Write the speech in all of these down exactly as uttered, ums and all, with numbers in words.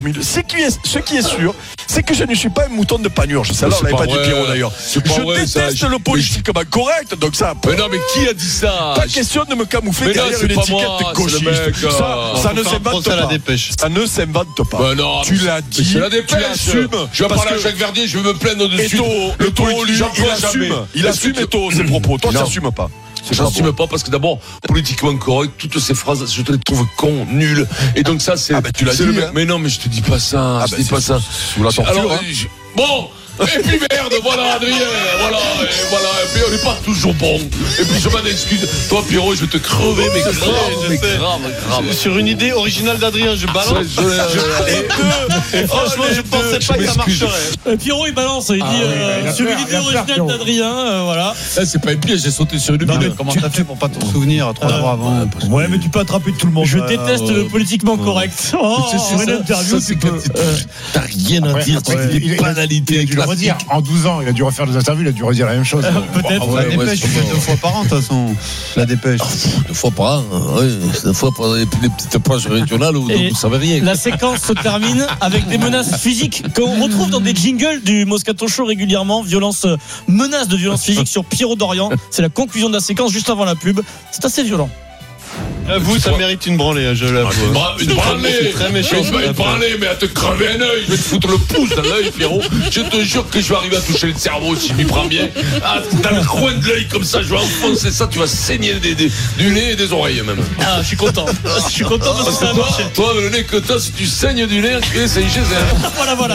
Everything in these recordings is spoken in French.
Ce qui est, ce qui est sûr, c'est que je ne suis pas un mouton de panurge. Ça, là, on l'avait pas, pas dit Pierrot d'ailleurs. Je vrai, déteste ça. le politiquement correct, donc ça. Mais non, mais qui a dit ça? Pas question de me camoufler mais derrière non, une étiquette moi, gauchiste. Mec, ça, euh, ça ne s'invente pas. Ça ne s'invente pas. Bah non, tu l'as dit. C'est la dépêche. Tu l'assumes. Je vais parler à Jacques Verdier, je vais me plaindre dessus. Le taureau, lui, il assume. Il assume ses propos. Toi, tu n'assumes pas. J'assume pas parce que d'abord, politiquement correct, toutes ces phrases, je te les trouve cons, nulles. Et donc ça, c'est. Ah, bah tu l'as dit. Le... Hein. Mais non, mais je te dis pas ça. Ah, je bah, dis pas ça. Sous la torture. Alors, hein. je... Bon. Et puis merde, voilà Adrien, voilà, et voilà, et puis on n'est pas toujours bon. Et puis je m'en excuse. Toi Pierrot, je vais te crever, mais grave, mais grave, grave. Sur une idée originale d'Adrien, je balance. Je, je, je, et franchement, oh, je pensais pas que ça marcherait. Pierrot il balance, il dit ah, euh, oui, sur une idée originale d'Adrien, euh, voilà. Là c'est pas un piège, j'ai sauté sur une idée. Comment t'as fait pour pas t'en souvenir trois jours avant? Ouais, mais tu peux attraper tout le monde. Je déteste le politiquement correct. Oh, sur une interview, tu peux. T'as rien à dire, tu dis des banalités. Redire en douze ans, il a dû refaire des interviews, il a dû redire la même chose. Peut-être. La dépêche, tu fais deux fois par an, de toute façon. La dépêche. Deux fois par an, oui. Deux fois par an. Et puis les petites pages régionales où vous savez rien. La séquence se termine avec des menaces physiques qu'on retrouve dans des jingles du Moscato Show régulièrement. Violence, menace de violence physique sur Pierrot Dorian. C'est la conclusion de la séquence juste avant la pub. C'est assez violent. Vous, ça mérite une branlée, je l'avoue. Une branlée, c'est très méchant. Une branlée, mais à te crever un œil, je vais te foutre le pouce dans l'œil, Pierrot. Je te jure que je vais arriver à toucher le cerveau si je m'y prends bien. Ah, dans le coin de l'œil comme ça, je vais enfoncer ça, tu vas saigner des, des, du nez et des oreilles même. Ah, je suis content. Je suis content parce que ça a marché. Toi, le nez que toi, si tu saignes du nez, c'est une chaise. Voilà, voilà.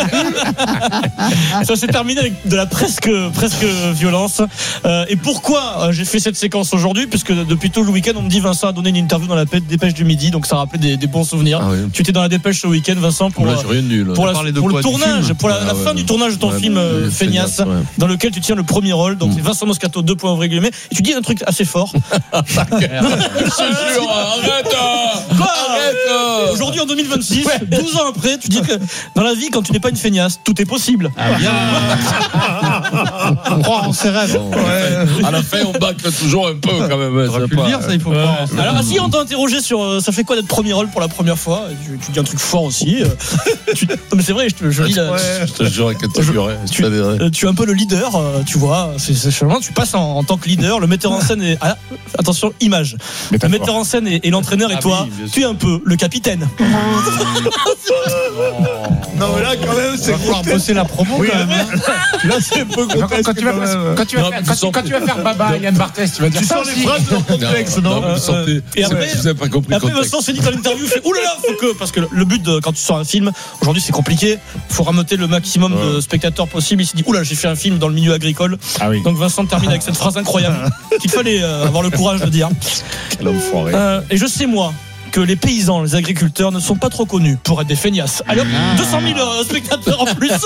Ça s'est terminé avec de la presque, presque violence. Euh, et pourquoi j'ai fait cette séquence aujourd'hui? Puisque depuis tout le week-end, on me dit Vincent a donné une interview dans la dépêche du midi, donc ça rappelait des, des bons souvenirs. Ah oui. Tu étais dans la dépêche ce week-end, Vincent, pour, là, la, nul, pour, la, pour le tournage, pour la, ah, la ouais, fin ouais. du tournage de ton ouais, film euh, Feignasse, ouais. Dans lequel tu tiens le premier rôle. Donc mm. c'est Vincent Moscato, deux points ouvriers guillemets. Et tu dis un truc assez fort. Je te jure, arrête Quoi Arrête Aujourd'hui en deux mille vingt-six, ouais. douze ans après, tu dis que dans la vie, quand tu n'es pas une feignasse, tout est possible. Ah bien. On croit en ses rêves. Bon, ouais. À la fin, on bâcle toujours un peu quand même. On aurait pu le dire, ça, il faut ouais. croire. Alors, si on t'a interrogé sur euh, ça fait quoi d'être premier rôle pour la première fois, tu, tu dis un truc fort aussi. Euh, tu, non, mais c'est vrai, je te je lis la, ouais. Je te jure que tu jurais. Tu, euh, tu es un peu le leader, euh, tu vois. C'est, c'est vraiment, tu passes en, en tant que leader. Le metteur en scène est. Ah, attention, image. Le metteur en scène et, et l'entraîneur et ah, toi, oui, tu es un peu le capitaine. Non, mais là, quand même, c'est. Il va falloir bosser la promo oui, quand même. Là, c'est un peu grotesque. Quand tu vas faire, quand tu vas faire, quand tu, quand tu vas faire Baba, Yann Barthès, tu vas dire tu ça sors les phrases de contexte, non, non, non euh, Et après, vous avez pas compris. Après, Vincent s'est dit dans l'interview, fait oulala, faut que parce que le but de, quand tu sors un film, aujourd'hui c'est compliqué, faut rameuter le maximum ouais. de spectateurs possible. Il s'est dit oulala, j'ai fait un film dans le milieu agricole. Ah oui. Donc Vincent termine avec cette phrase incroyable qu'il fallait euh, avoir le courage de dire. Quel enfoiré. Euh, et je sais moi que les paysans, les agriculteurs ne sont pas trop connus pour être des feignasses. Allez hop, deux cent mille euh, spectateurs en plus.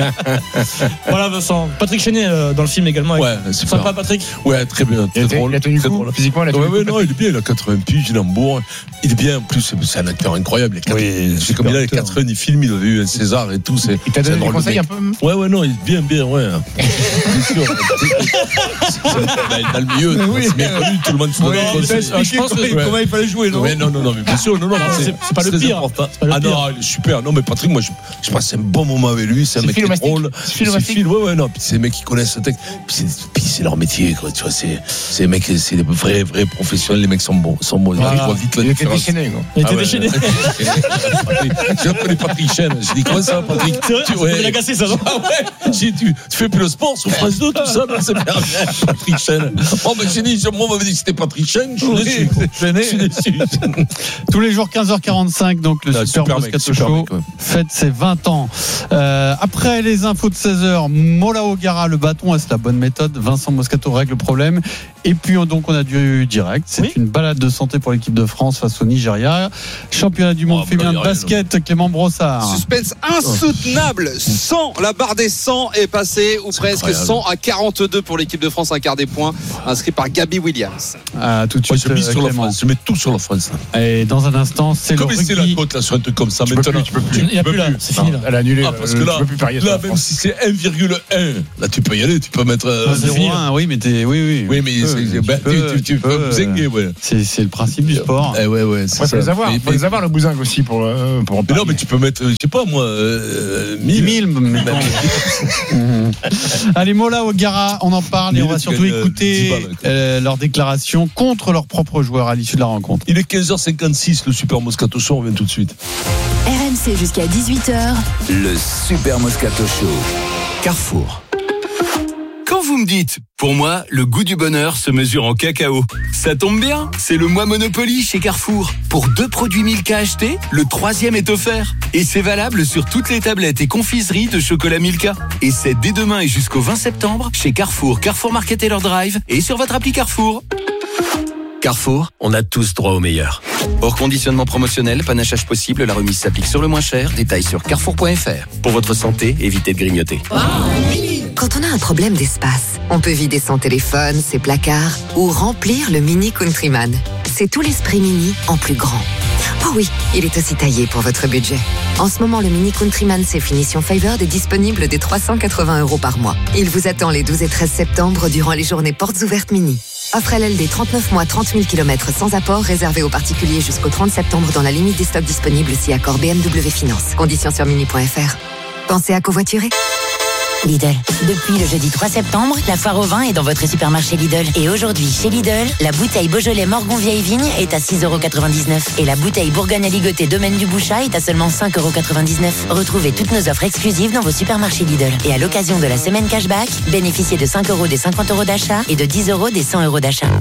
Voilà Vincent. Patrick Chenet euh, dans le film également. Ouais, c'est sympa Patrick. Ouais, très bien. Très il, drôle, il a tenu coup, physiquement, il a tenu ouais, ouais, non, il est bien, il a quatre-vingts piges, il est en bourre. Il est bien, en plus, c'est un acteur incroyable. Il oui, c'est comme il a les quatre-vingts, il filme, il a eu un César et tout. C'est, il t'a donné des conseils un peu? Ouais, ouais, non, il est bien, bien, ouais. Bien sûr. Dans le milieu, c'est bien connu, tout le monde se donne des conseils. Je pense comment il fallait jouer, non? Non, non, non, mais bien sûr, non, non. C'est, c'est pas le pire. Important. Pas le ah pire. non, il est super. Non, mais Patrick, moi, je, je passe un bon moment avec lui. C'est un mec qui est drôle. C'est film, ouais, ouais, non. Puis c'est des mecs qui connaissent ce texte. Puis c'est, puis c'est leur métier, quoi. Tu vois, c'est, c'est des mecs, c'est des vrais, vrais professionnels. Les mecs sont bons, sont bons. Voilà. Ils voient vite la il différence. Était déchaîné, quoi. Il était ah ouais, déchaîné. Je connais Patrick Chen. Je dis, comment ça va, Patrick? C'est vrai, tu ouais. l'agacé, ça, non? Ah ouais. J'ai dit, tu fais plus le sport sur France deux, tout ça, c'est bien. Patrick Chen. Oh, ben, j'ai dit, moi, on m'avait dit que c'était Patrick Chen. Je suis déçu. Je suis déçu. Tous les jours, quinze heures quarante-cinq, donc le ah, Super, super Moscato Show mec, ouais. fête ses vingt ans. Euh, après les infos de seize heures, Mola O'Gara, le bâton, est-ce la bonne méthode? Vincent Moscato règle le problème. Et puis donc on a du direct. C'est oui. une balade de santé pour l'équipe de France face au Nigeria. Championnat du monde oh, féminin bah, de basket, non. Clément Brossard. Suspense insoutenable. cent, la barre des cent est passée, ou c'est presque incroyable. cent à quarante-deux pour l'équipe de France, un quart des points, inscrit par Gabi Williams. Ah, tout de suite. Moi, je mise sur la France. Je mets tout sur la France. Et dans un instant, c'est comme le c'est la cote là sur un truc comme ça. Tu maintenant, tu peux plus. Il n'y a plus là. C'est fini là. Elle a annulé. Ah, parce que là, là même si c'est un virgule un, là tu peux y aller. Tu peux mettre. zéro virgule un. Oui, mais t'es. Oui, oui. Oui, mais c'est- tu bah, peux, tu- tu- tu tu peux peux, bousinguer, ouais. C'est c'est le principe du sport. Eh ouais, ouais, c'est Il faut ça. les avoir, Mais- faut les avoir le bousin aussi pour euh, pour en Mais non, parler. mais tu peux mettre, je sais pas moi, euh, dix mille. mille, mettons. Mhm. Allez, Mola O'Gara, on en parle et on va Mille, surtout tu gagnes, écouter dix balles, quoi. euh, leurs déclarations contre leurs propres joueurs à l'issue de la rencontre. Il est quinze heures cinquante-six, le Super Moscato Show, on revient tout de suite. R M C jusqu'à dix-huit heures. Le Super Moscato Show. Carrefour. Quand vous me dites, pour moi, le goût du bonheur se mesure en cacao. Ça tombe bien, c'est le mois Monopoly chez Carrefour. Pour deux produits Milka achetés, le troisième est offert. Et c'est valable sur toutes les tablettes et confiseries de chocolat Milka. Et c'est dès demain et jusqu'au vingt septembre chez Carrefour, Carrefour Market et leur Drive et sur votre appli Carrefour. Carrefour, on a tous droit au meilleur. Hors conditionnement promotionnel, panachage possible, la remise s'applique sur le moins cher. Détails sur carrefour point f r. Pour votre santé, évitez de grignoter. Quand on a un problème d'espace, on peut vider son téléphone, ses placards ou remplir le Mini Countryman. C'est tout l'esprit Mini en plus grand. Oh oui, il est aussi taillé pour votre budget. En ce moment, le Mini Countryman C Finition Favored est disponible dès trois cent quatre-vingts euros par mois. Il vous attend les douze et treize septembre durant les journées portes ouvertes Mini. Offre L L D trente-neuf mois, trente mille kilomètres sans apport, réservé aux particuliers jusqu'au trente septembre dans la limite des stocks disponibles si accord B M W Finance. Conditions sur mini point f r. Pensez à covoiturer. Lidl. Depuis le jeudi trois septembre, la foire au vin est dans votre supermarché Lidl. Et aujourd'hui, chez Lidl, la bouteille Beaujolais Morgon Vieille Vigne est à six euros quatre-vingt-dix-neuf et la bouteille Bourgogne Aligoté Domaine du Bouchat est à seulement cinq euros quatre-vingt-dix-neuf. Retrouvez toutes nos offres exclusives dans vos supermarchés Lidl. Et à l'occasion de la semaine cashback, bénéficiez de cinq euros des cinquante euros d'achat et de dix euros des cent euros d'achat.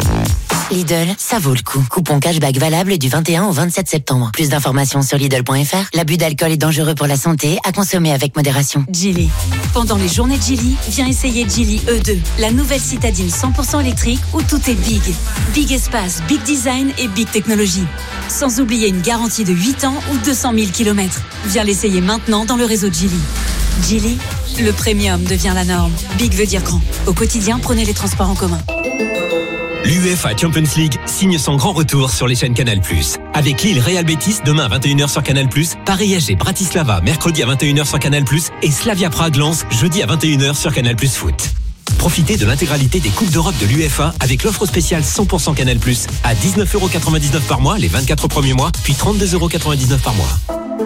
Lidl, ça vaut le coup. Coupon cashback valable du vingt et un au vingt-sept septembre. Plus d'informations sur Lidl point f r. L'abus d'alcool est dangereux pour la santé, à consommer avec modération. Geely. Pendant les journées de Geely, viens essayer Geely E deux, la nouvelle citadine cent pour cent électrique où tout est big. Big espace, big design et big technologie. Sans oublier une garantie de huit ans ou deux cent mille kilomètres. Viens l'essayer maintenant dans le réseau Geely. Geely, le premium devient la norme. Big veut dire grand. Au quotidien, prenez les transports en commun. L'UEFA Champions League signe son grand retour sur les chaînes Canal+. Avec Lille Real Betis demain à vingt et une heures sur Canal+, Paris S G Bratislava mercredi à vingt et une heures sur Canal+, et Slavia Prague Lens jeudi à vingt et une heures sur Canal+ Foot. Profitez de l'intégralité des Coupes d'Europe de l'UEFA avec l'offre spéciale cent pour cent Canal+, à dix-neuf euros quatre-vingt-dix-neuf par mois les vingt-quatre premiers mois, puis trente-deux euros quatre-vingt-dix-neuf par mois.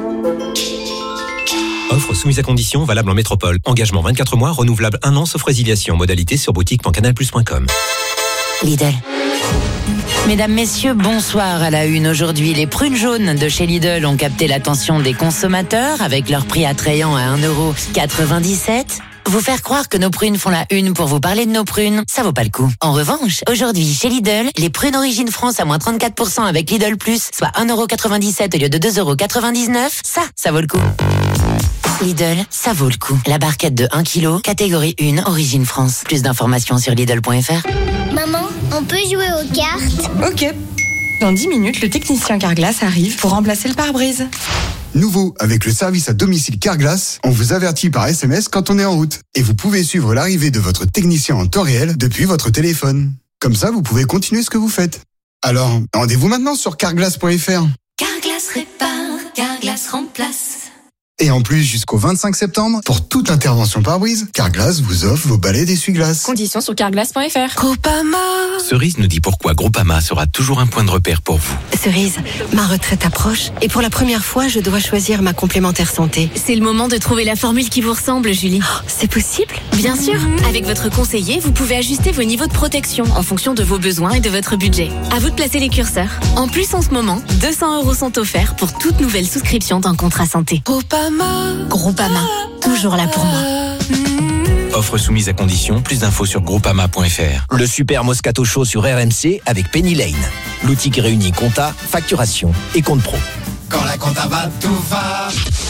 Offre soumise à conditions, valable en métropole. Engagement vingt-quatre mois, renouvelable un an, sauf résiliation. Modalité sur boutique point canal plus point com. Lidl. Mesdames, messieurs, bonsoir à la une. Aujourd'hui, les prunes jaunes de chez Lidl ont capté l'attention des consommateurs avec leur prix attrayant à un euro quatre-vingt-dix-sept. Vous faire croire que nos prunes font la une pour vous parler de nos prunes, ça vaut pas le coup. En revanche, aujourd'hui, chez Lidl, les prunes Origine France à moins trente-quatre pour cent avec Lidl Plus, soit un euro quatre-vingt-dix-sept au lieu de deux euros quatre-vingt-dix-neuf, ça, ça vaut le coup. Lidl, ça vaut le coup. La barquette de un kilo, catégorie un, Origine France. Plus d'informations sur Lidl point f r. Maman, on peut jouer aux cartes? Ok. Dans dix minutes, le technicien Carglass arrive pour remplacer le pare-brise. Nouveau, avec le service à domicile Carglass, on vous avertit par S M S quand on est en route. Et vous pouvez suivre l'arrivée de votre technicien en temps réel depuis votre téléphone. Comme ça, vous pouvez continuer ce que vous faites. Alors, rendez-vous maintenant sur carglass point f r. Carglass répare, Carglass remplace. Et en plus, jusqu'au vingt-cinq septembre, pour toute intervention pare-brise, Carglass vous offre vos balais d'essuie-glace. Conditions sur carglass point f r. Groupama. Cerise nous dit pourquoi Groupama sera toujours un point de repère pour vous. Cerise, ma retraite approche et pour la première fois, je dois choisir ma complémentaire santé. C'est le moment de trouver la formule qui vous ressemble, Julie. Oh, c'est possible? Bien sûr. Avec votre conseiller, vous pouvez ajuster vos niveaux de protection en fonction de vos besoins et de votre budget. À vous de placer les curseurs. En plus, en ce moment, deux cents euros sont offerts pour toute nouvelle souscription d'un contrat santé. Groupama. Groupama, toujours là pour moi. Offre soumise à conditions, plus d'infos sur groupama point f r. Le Super Moscato Show sur R M C avec Penny Lane. L'outil qui réunit compta, facturation et compte pro. Quand la compta va, tout va.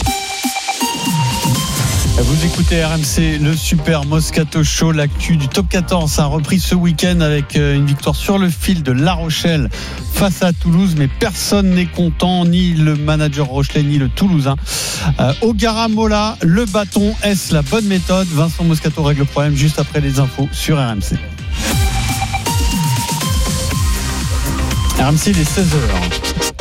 Vous écoutez R M C, le Super Moscato Show, l'actu du top quatorze a repris ce week-end avec une victoire sur le fil de La Rochelle face à Toulouse, mais personne n'est content, ni le manager rochelais, ni le Toulousain. Euh, O'Gara Mola, le bâton, est-ce la bonne méthode? Vincent Moscato règle le problème juste après les infos sur R M C. R M C, il est seize heures.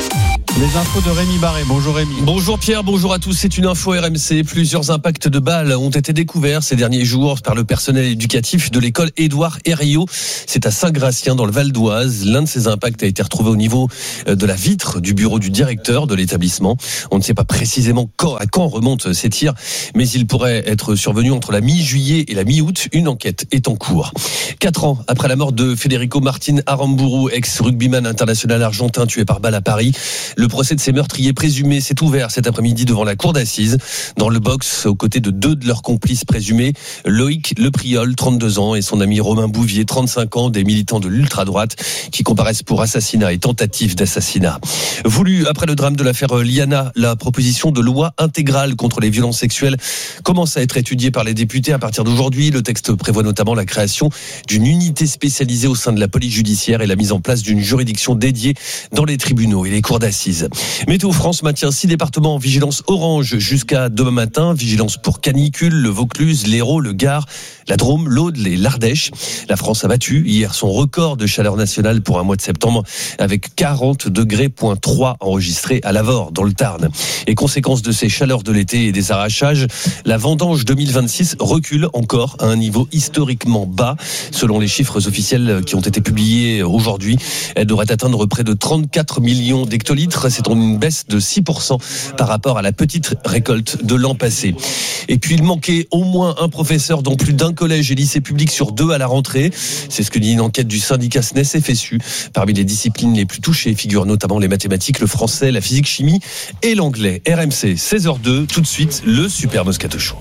Les infos de Rémi Barré. Bonjour Rémi. Bonjour Pierre, bonjour à tous. C'est une info R M C. Plusieurs impacts de balles ont été découverts ces derniers jours par le personnel éducatif de l'école Édouard Herriot. C'est à Saint-Gratien dans le Val d'Oise. L'un de ces impacts a été retrouvé au niveau de la vitre du bureau du directeur de l'établissement. On ne sait pas précisément quand, à quand remontent ces tirs, mais il pourrait être survenu entre la mi-juillet et la mi-août. Une enquête est en cours. Quatre ans après la mort de Federico Martin Aramburu, ex-rugbyman international argentin tué par balle à Paris, le procès de ces meurtriers présumés s'est ouvert cet après-midi devant la cour d'assises. Dans le box, aux côtés de deux de leurs complices présumés, Loïc Lepriol, trente-deux ans, et son ami Romain Bouvier, trente-cinq ans, des militants de l'ultra-droite qui comparaissent pour assassinat et tentative d'assassinat. Voulu après le drame de l'affaire Liana, la proposition de loi intégrale contre les violences sexuelles commence à être étudiée par les députés à partir d'aujourd'hui. Le texte prévoit notamment la création d'une unité spécialisée au sein de la police judiciaire et la mise en place d'une juridiction dédiée dans les tribunaux et les cours d'assises. Météo France maintient six départements en vigilance orange jusqu'à demain matin. Vigilance pour canicule, le Vaucluse, l'Hérault, le Gard, la Drôme, l'Aude, et l'Ardèche. La France a battu hier son record de chaleur nationale pour un mois de septembre avec quarante degrés point trois enregistrés à Lavore dans le Tarn. Et conséquence de ces chaleurs de l'été et des arrachages, la vendange deux mille vingt-six recule encore à un niveau historiquement bas. Selon les chiffres officiels qui ont été publiés aujourd'hui, elle devrait atteindre près de trente-quatre millions d'hectolitres. C'est une baisse de six pour cent par rapport à la petite récolte de l'an passé. Et puis il manquait au moins un professeur dans plus d'un collège et lycée public sur deux à la rentrée. C'est ce que dit une enquête du syndicat S N E S F S U. Parmi les disciplines les plus touchées figurent notamment les mathématiques, le français, la physique-chimie et l'anglais. R M C, seize heures deux, tout de suite, le Super Moscato Show.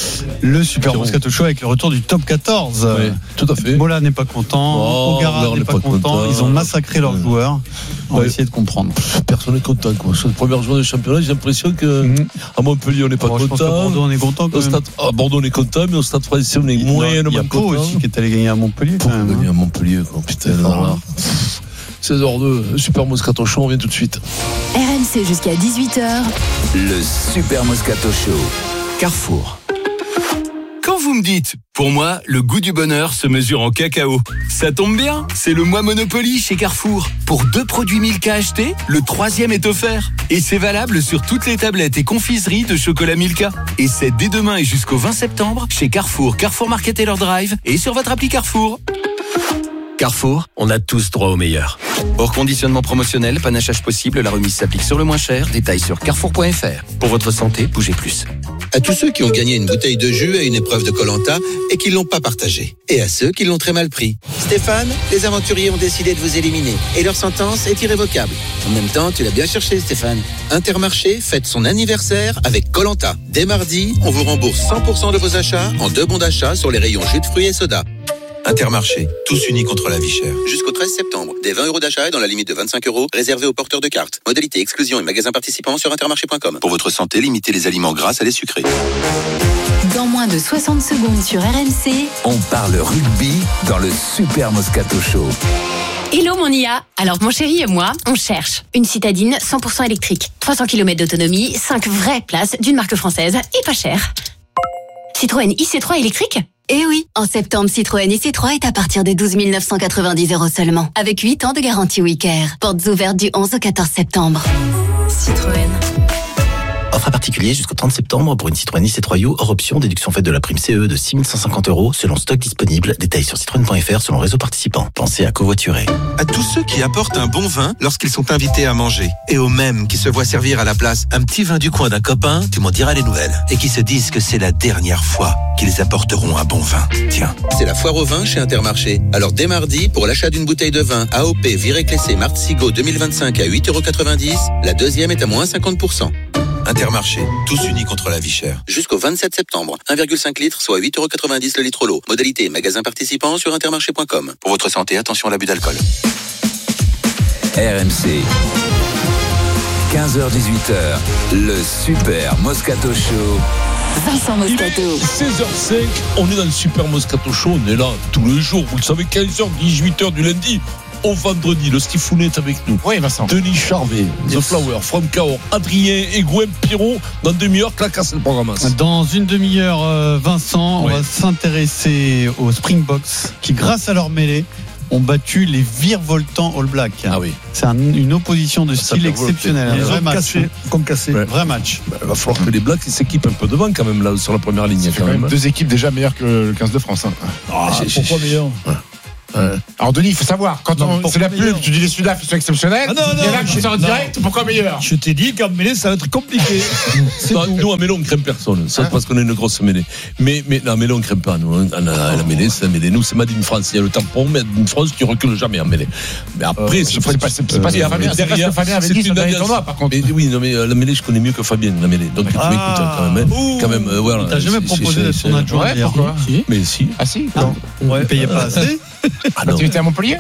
Le Super Moscato Show avec le retour du top quatorze. Oui, tout à fait. Mola n'est pas content, oh, O'Gara n'est pas, pas content. content. Ils ont massacré leurs joueurs. On va ouais. essayer de comprendre. Personne n'est content, quoi. Sur la première journée de championnat, j'ai l'impression que mmh. à Montpellier, on n'est pas bon, content. Je pense qu'à Bordeaux, on est content. Quand au stade, à Bordeaux, on est content, mais au stade français, on est moyennement content. Il y a Pau aussi qui est allé gagner à Montpellier. Pour gagner à Montpellier, quoi. Putain, là. seize heures deux, Super Moscato Show, on vient tout de suite. R M C jusqu'à dix-huit heures. Le Super Moscato Show. Carrefour. Quand vous me dites, pour moi, le goût du bonheur se mesure en cacao. Ça tombe bien, c'est le mois Monopoly chez Carrefour. Pour deux produits Milka achetés, le troisième est offert. Et c'est valable sur toutes les tablettes et confiseries de chocolat Milka. Et c'est dès demain et jusqu'au vingt septembre chez Carrefour, Carrefour Market et leur Drive et sur votre appli Carrefour. Carrefour, on a tous droit au meilleur. Hors conditionnement promotionnel, panachage possible, la remise s'applique sur le moins cher. Détails sur carrefour point f r. Pour votre santé, bougez plus. À tous ceux qui ont gagné une bouteille de jus à une épreuve de Koh-Lanta et qui ne l'ont pas partagée. Et à ceux qui l'ont très mal pris. Stéphane, les aventuriers ont décidé de vous éliminer et leur sentence est irrévocable. En même temps, tu l'as bien cherché, Stéphane. Intermarché fête son anniversaire avec Koh-Lanta. Dès mardi, on vous rembourse cent pour cent de vos achats en deux bons d'achat sur les rayons jus de fruits et soda. Intermarché, tous unis contre la vie chère. Jusqu'au treize septembre, des vingt euros d'achat et dans la limite de vingt-cinq euros, réservés aux porteurs de cartes. Modalité, exclusion et magasins participants sur intermarché point com. Pour votre santé, limitez les aliments gras à les sucrés. Dans moins de soixante secondes sur R M C, on parle rugby dans le Super Moscato Show. Hello mon I A. Alors mon chéri et moi, on cherche une citadine cent pour cent électrique, trois cents kilomètres d'autonomie, cinq vraies places d'une marque française et pas cher. Citroën I C trois électrique ? Eh oui, en septembre, Citroën I C trois est à partir de douze mille neuf cent quatre-vingt-dix euros seulement, avec huit ans de garantie WeCare. Portes ouvertes du onze au quatorze septembre. Citroën. Offre à particulier jusqu'au trente septembre pour une Citroën I C trois U hors option, déduction faite de la prime C E de six mille cent cinquante euros selon stock disponible. Détails sur citroën point f r selon réseau participant. Pensez à covoiturer. À tous ceux qui apportent un bon vin lorsqu'ils sont invités à manger. Et aux mêmes qui se voient servir à la place un petit vin du coin d'un copain, tu m'en diras les nouvelles. Et qui se disent que c'est la dernière fois qu'ils apporteront un bon vin. Tiens, c'est la foire au vin chez Intermarché. Alors dès mardi, pour l'achat d'une bouteille de vin A O P Viré-Clessé Martzigo deux mille vingt-cinq à huit euros quatre-vingt-dix, la deuxième est à moins cinquante pour cent. Intermarché, tous unis contre la vie chère. Jusqu'au vingt-sept septembre, un virgule cinq litres, soit huit euros quatre-vingt-dix le litre l'eau. Modalité, magasin participant sur intermarché point com. Pour votre santé, attention à l'abus d'alcool. R M C, quinze heures dix-huit heures, le Super Moscato Show. Vincent Moscato. seize heures cinq, on est dans le Super Moscato Show, on est là tous les jours. Vous le savez, quinze heures dix-huit heures du lundi au vendredi. Le Stifounet est avec nous. Oui, Vincent. Denis Charvet, yes. The Flower, From Cahors, Adrien et Gwen Pirot. Dans une demi-heure, clacasse le programme. Dans une demi-heure, Vincent, ouais. on va s'intéresser aux Springboks qui, grâce à leur mêlée, ont battu les virevoltants All Blacks. Ah oui. C'est un, une opposition de style exceptionnelle. Un vrai match. Cassé, comme cassé. Ouais. Vrai match. Bah, il va falloir que les Blacks s'équipent un peu devant quand même là sur la première ligne. Ça fait quand quand même même. deux équipes déjà meilleures que le quinze de France. Hein. Ah, pourquoi meilleur? Ouais. Alors Denis, il faut savoir, quand Non, on, c'est la meilleur. pub, tu dis les Sudaf, ils sont exceptionnels. Ah non, non, il y en a qui je- sont en non. direct, pourquoi meilleur? Je t'ai dit qu'en mêlée, ça va être compliqué. C'est Non, tout. nous, à mêlée, on craint personne. Ça, Hein c'est parce qu'on a une grosse mêlée. Mais, mais, non, mêlée, on craint pas, nous. On a, la mêlée, c'est la mêlée. Nous, c'est Made in France. Il y a le tampon, Made in France, tu recules jamais en mêlée. Mais après, Euh, c'est c'est pas- c'est pas ce que Fabien- c'est pas ce que Fabien avait dit sur le dernier tournoi, par contre. Mais oui, non, mais euh, la mêlée, je connais mieux que Fabien, la mêlée. Donc, tu Ah. m'écoutes quand même. hein. Ouh. Quand même, euh, voilà. T'as jamais C'est- proposé c'est- d'être c'est- son adjoint Ouais, d'ailleurs. pourquoi? Si. Mais si. Ah si Ah, ouais, vous payez pas assez. Ah non. Tu étais à Montpellier?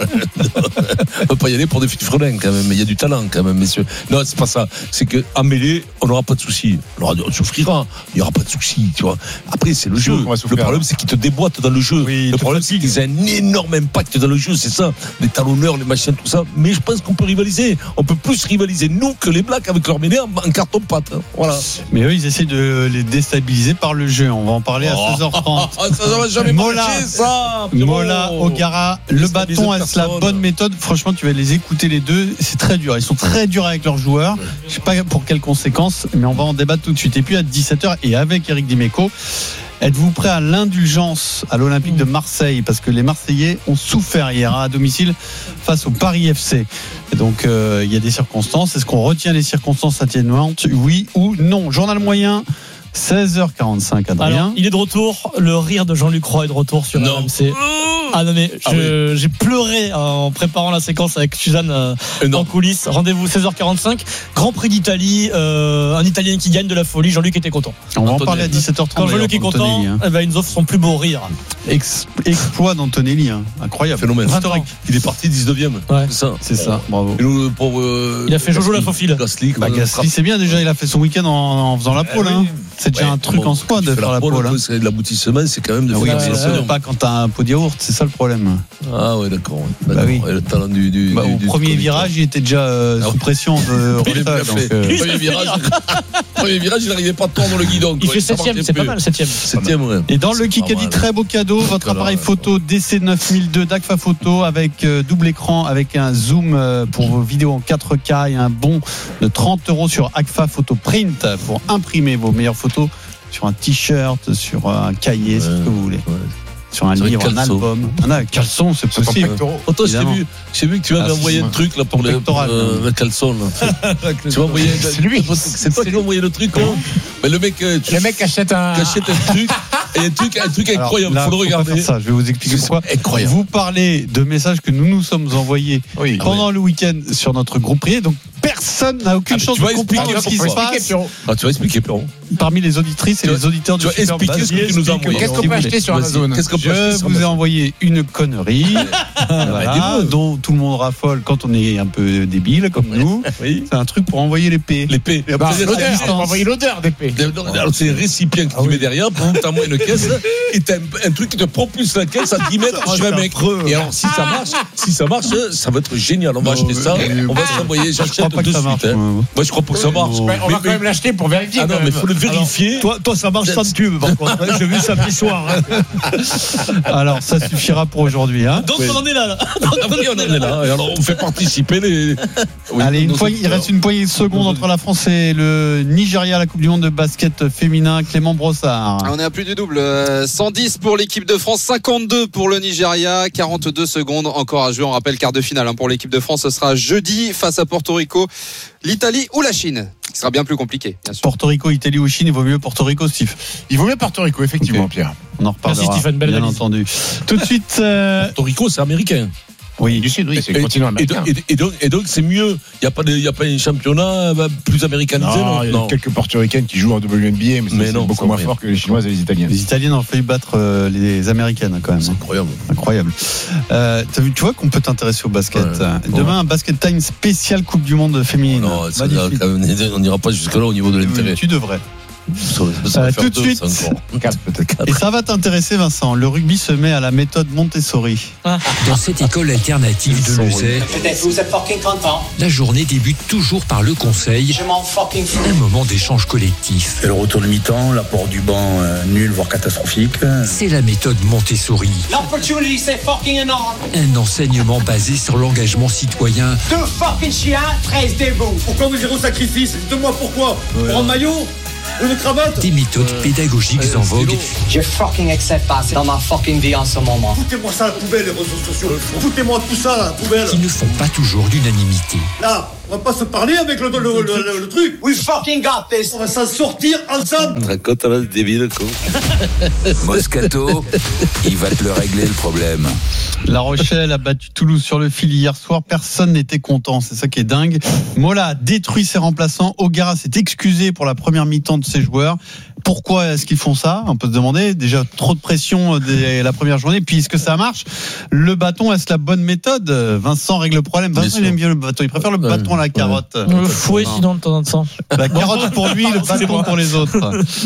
On peut pas y aller pour des filles frelins quand même, mais il y a du talent quand même, messieurs. Non, c'est pas ça. C'est que en mêlée, on n'aura pas de soucis. On, aura- on souffrira, il n'y aura pas de soucis, tu vois. Après, c'est le jeu. qu'on va Le souffrir. problème, c'est qu'ils te déboîtent dans le jeu. Oui, le te problème, c'est qu'ils ont un énorme impact dans le jeu, c'est ça. Les talonneurs, les machins, tout ça. Mais je pense qu'on peut rivaliser. On peut plus rivaliser, nous, que les Blacks avec leur mêlée en, en carton-pâte. Voilà. Mais eux, ils essaient de les déstabiliser par le jeu. On va en parler à seize heures trente. Ah, ça, ça va jamais Mola. marcher, ça. Pierrot. Mola, O'Gara, le Déstabiliser bâton, est-ce la personne. bonne méthode? Franchement, tu vas les écouter les deux. C'est très dur. Ils sont très durs avec leurs joueurs. Je sais pas pour quelles conséquences, mais on va en débattre tout de suite. Et puis à dix-sept heures, et avec Eric Dimeco, êtes-vous prêt à l'indulgence à l'Olympique de Marseille? Parce que les Marseillais ont souffert hier à domicile face au Paris F C. Et donc, euh, il y a des circonstances. Est-ce qu'on retient les circonstances atténuantes? Oui ou non? Journal moyen, seize heures quarante-cinq, Adrien. Alors, il est de retour. Le rire de Jean-Luc Roy est de retour sur Non. R M C. Ah non mais Ah je- j'ai pleuré en préparant la séquence avec Suzanne euh, en coulisses. Rendez-vous seize heures quarante-cinq. Grand Prix d'Italie, euh, un Italien qui gagne de la folie. Jean-Luc était content. On va en parler à dix-sept heures trente. Quand Jean-Luc est content, d'Antonelli, hein. eh ben, il nous offre son plus beau rire. Ex- exploit d'Antonelli, hein. Incroyable. Phénomène. Historique. Il est parti dix-neuvième. Ouais. C'est ça. C'est ça, bravo. Et nous, le pauvre, euh, Il a fait Jojo Gasly. la faufile. Gasly, Bah, quoi. Gasly, c'est bien déjà, il a fait son week-end en, en faisant la pole. oui. Hein. C'est déjà Ouais, un truc bon, en soi il de fait faire la pole, pole. Hein. après, l'aboutissement, c'est quand même de Ah oui, faire mais le ça, podium. pas quand t'as un pot de yaourt, c'est ça le problème. Ah ouais, d'accord. ouais. Bah D'accord. oui. Et le talent du, du, Bah, du- au du premier conducteur. virage, il était déjà euh, Ah sous oui. pression de Oui, il a retard. fait. donc, euh, Premier virage, premier virage, il n'arrivait pas à tordre le guidon. Il quoi. fait Ça septième, partait c'est pas peu. mal, septième. Septième, ouais. Et dans le C'est Kikadi, pas mal. très beau cadeau, votre Voilà, appareil ouais. photo D C neuf mille deux d'Agfa Photo avec euh, double écran, avec un zoom euh, pour vos vidéos en quatre K et un bon de trente euros sur Agfa Photo Print pour imprimer vos meilleures photos sur un t-shirt, sur un cahier, c'est ce que vous voulez. Sur un Sur livre, un un caleçon. album. Un ah, caleçon, c'est Sur ton possible. pectoral. Oh, toi, j'ai Évidemment. vu, j'ai vu que tu avais Ah, envoyé si, un truc là pour ton le, pectoral, euh, ouais. le caleçon. Là. Tu m'as envoyé. C'est lui. C'est toi qui m'as envoyé le truc. Hein. Mais le mec, euh, tu Le mec achète un. achètes un truc et un truc, un truc Alors, incroyable. là, Faut le faut pas regarder. faire ça. Je vais vous expliquer C'est pourquoi. incroyable. Vous parlez de messages que nous nous sommes envoyés Oui. pendant le week-end sur notre groupe privé. Donc personne n'a aucune Ah, mais chance tu de vas comprendre expliquer ce qui se pourquoi. passe Ah, tu vas expliquer, Pierrot. parmi les auditrices et Tu vas- les auditeurs tu de vas Super expliquer ce que tu nous as envoyé. Qu'est-ce qu'on Si peut vous acheter sur Vas-y, Amazon? Qu'est-ce qu'on peut acheter Je sur vous ai Amazon? envoyé une connerie voilà, dis-le. dont tout le monde raffole quand on est un peu débile comme nous. Oui. C'est un truc pour envoyer l'épée. L'épée. Bah, C'est- l'odeur, c'est- on va envoyer l'odeur d'épée. Alors, c'est un récipient que tu mets derrière, boum, t'as moins une caisse, et t'as un, un truc qui te propulse la caisse à dix mètres sur un mec. Et alors, si ça marche, si ça marche, ça va être génial. On va acheter ça, on va s'envoyer, Je crois j'achète pas que de ça suite. marche. hein. moi. Moi, je crois pas que ça marche. On va Mais- quand mais- même l'acheter pour vérifier. Ah non, quand mais même. faut le vérifier. Toi, toi, ça marche sans pub, par contre. hein. J'ai vu samedi soir. hein. Alors ça suffira pour aujourd'hui. Hein. Donc on en est là. là. Ah oui, on en est là. Et alors, on fait participer les. Oui, Allez, une nos poignée- il auditeurs. reste une poignée de secondes entre la France et le Nigeria, la Coupe du Monde de basket féminin. Clément Brossard. On est à plus du double. Euh, cent dix pour l'équipe de France, cinquante-deux pour le Nigeria, quarante-deux secondes encore à jouer. On rappelle quart de finale hein, pour l'équipe de France. Ce sera jeudi face à Porto Rico, l'Italie ou la Chine. Ce sera bien plus compliqué, bien sûr. Porto Rico, Italie ou Chine, il vaut mieux Porto Rico, Steve. Il vaut mieux Porto Rico, effectivement, Ok. Pierre. On en reparlera. Merci, Stephen, belle bien analyse. entendu. Tout de suite. euh, Porto Rico, c'est américain. Oui. Du Sud, oui, c'est Et, le continent et américain. donc- et- et donc, et donc, c'est mieux. Il n'y a, pas de- il y a pas un championnat bah, plus américanisé, Non, non, il y a non. quelques portoricaines qui jouent en W N B A, mais, Mais c'est non, beaucoup ça moins va. fort que les Chinoises et les Italiennes. Les Italiennes ont failli battre euh, les Américaines quand même. C'est incroyable. Incroyable. Euh, t'as vu, tu vois qu'on peut t'intéresser au basket. Ouais. Demain, un basket time spécial Coupe du Monde féminine. Non, ça, Magnifique. quand même, on n'ira pas jusque-là au niveau de l'intérêt. Tu devrais. Ça, ça Euh, va faire tout de deux, suite. ça encore. Quatre, peut-être quatre. Et ça va t'intéresser, Vincent. Le rugby se met à la méthode Montessori. Dans cette école alternative de Luzet, Peut-être vous êtes fucking content. la journée débute toujours par le conseil, Je m'en fucking fous. un moment d'échange collectif. Et le retour de mi-temps, l'apport du banc euh, nul, voire catastrophique. C'est la méthode Montessori, L'opportunity, c'est fucking énorme. un enseignement basé sur l'engagement citoyen, Deux fucking chiens, treize debout. Pourquoi vous irez au sacrifice? Dites-moi pourquoi. Pour un maillot? Une cravate? des méthodes pédagogiques en vogue Je fucking accepte pas, c'est dans ma fucking vie en ce moment. Foutez-moi ça à la poubelle, les réseaux sociaux. Foutez-moi tout ça à la poubelle. qui ne font pas toujours l'unanimité. Là, on va pas se parler avec le, le, le, le, le truc. We fucking got this. On va s'en sortir ensemble. Raconte la débile, quoi. Moscato, il va te le régler le problème. La Rochelle a battu Toulouse sur le fil hier soir. Personne n'était content. C'est ça qui est dingue. Mola a détruit ses remplaçants. O'Gara s'est excusé pour la première mi-temps de ses joueurs. Pourquoi est-ce qu'ils font ça? On peut se demander. Déjà, trop de pression dès la première journée. Puis, est-ce que ça marche? Le bâton, est-ce la bonne méthode? Vincent règle le problème. Vincent, il aime bien le bâton. Il préfère le bâton à la carotte. Le fouet, sinon, de temps en temps. La carotte pour lui, le bâton pour les autres.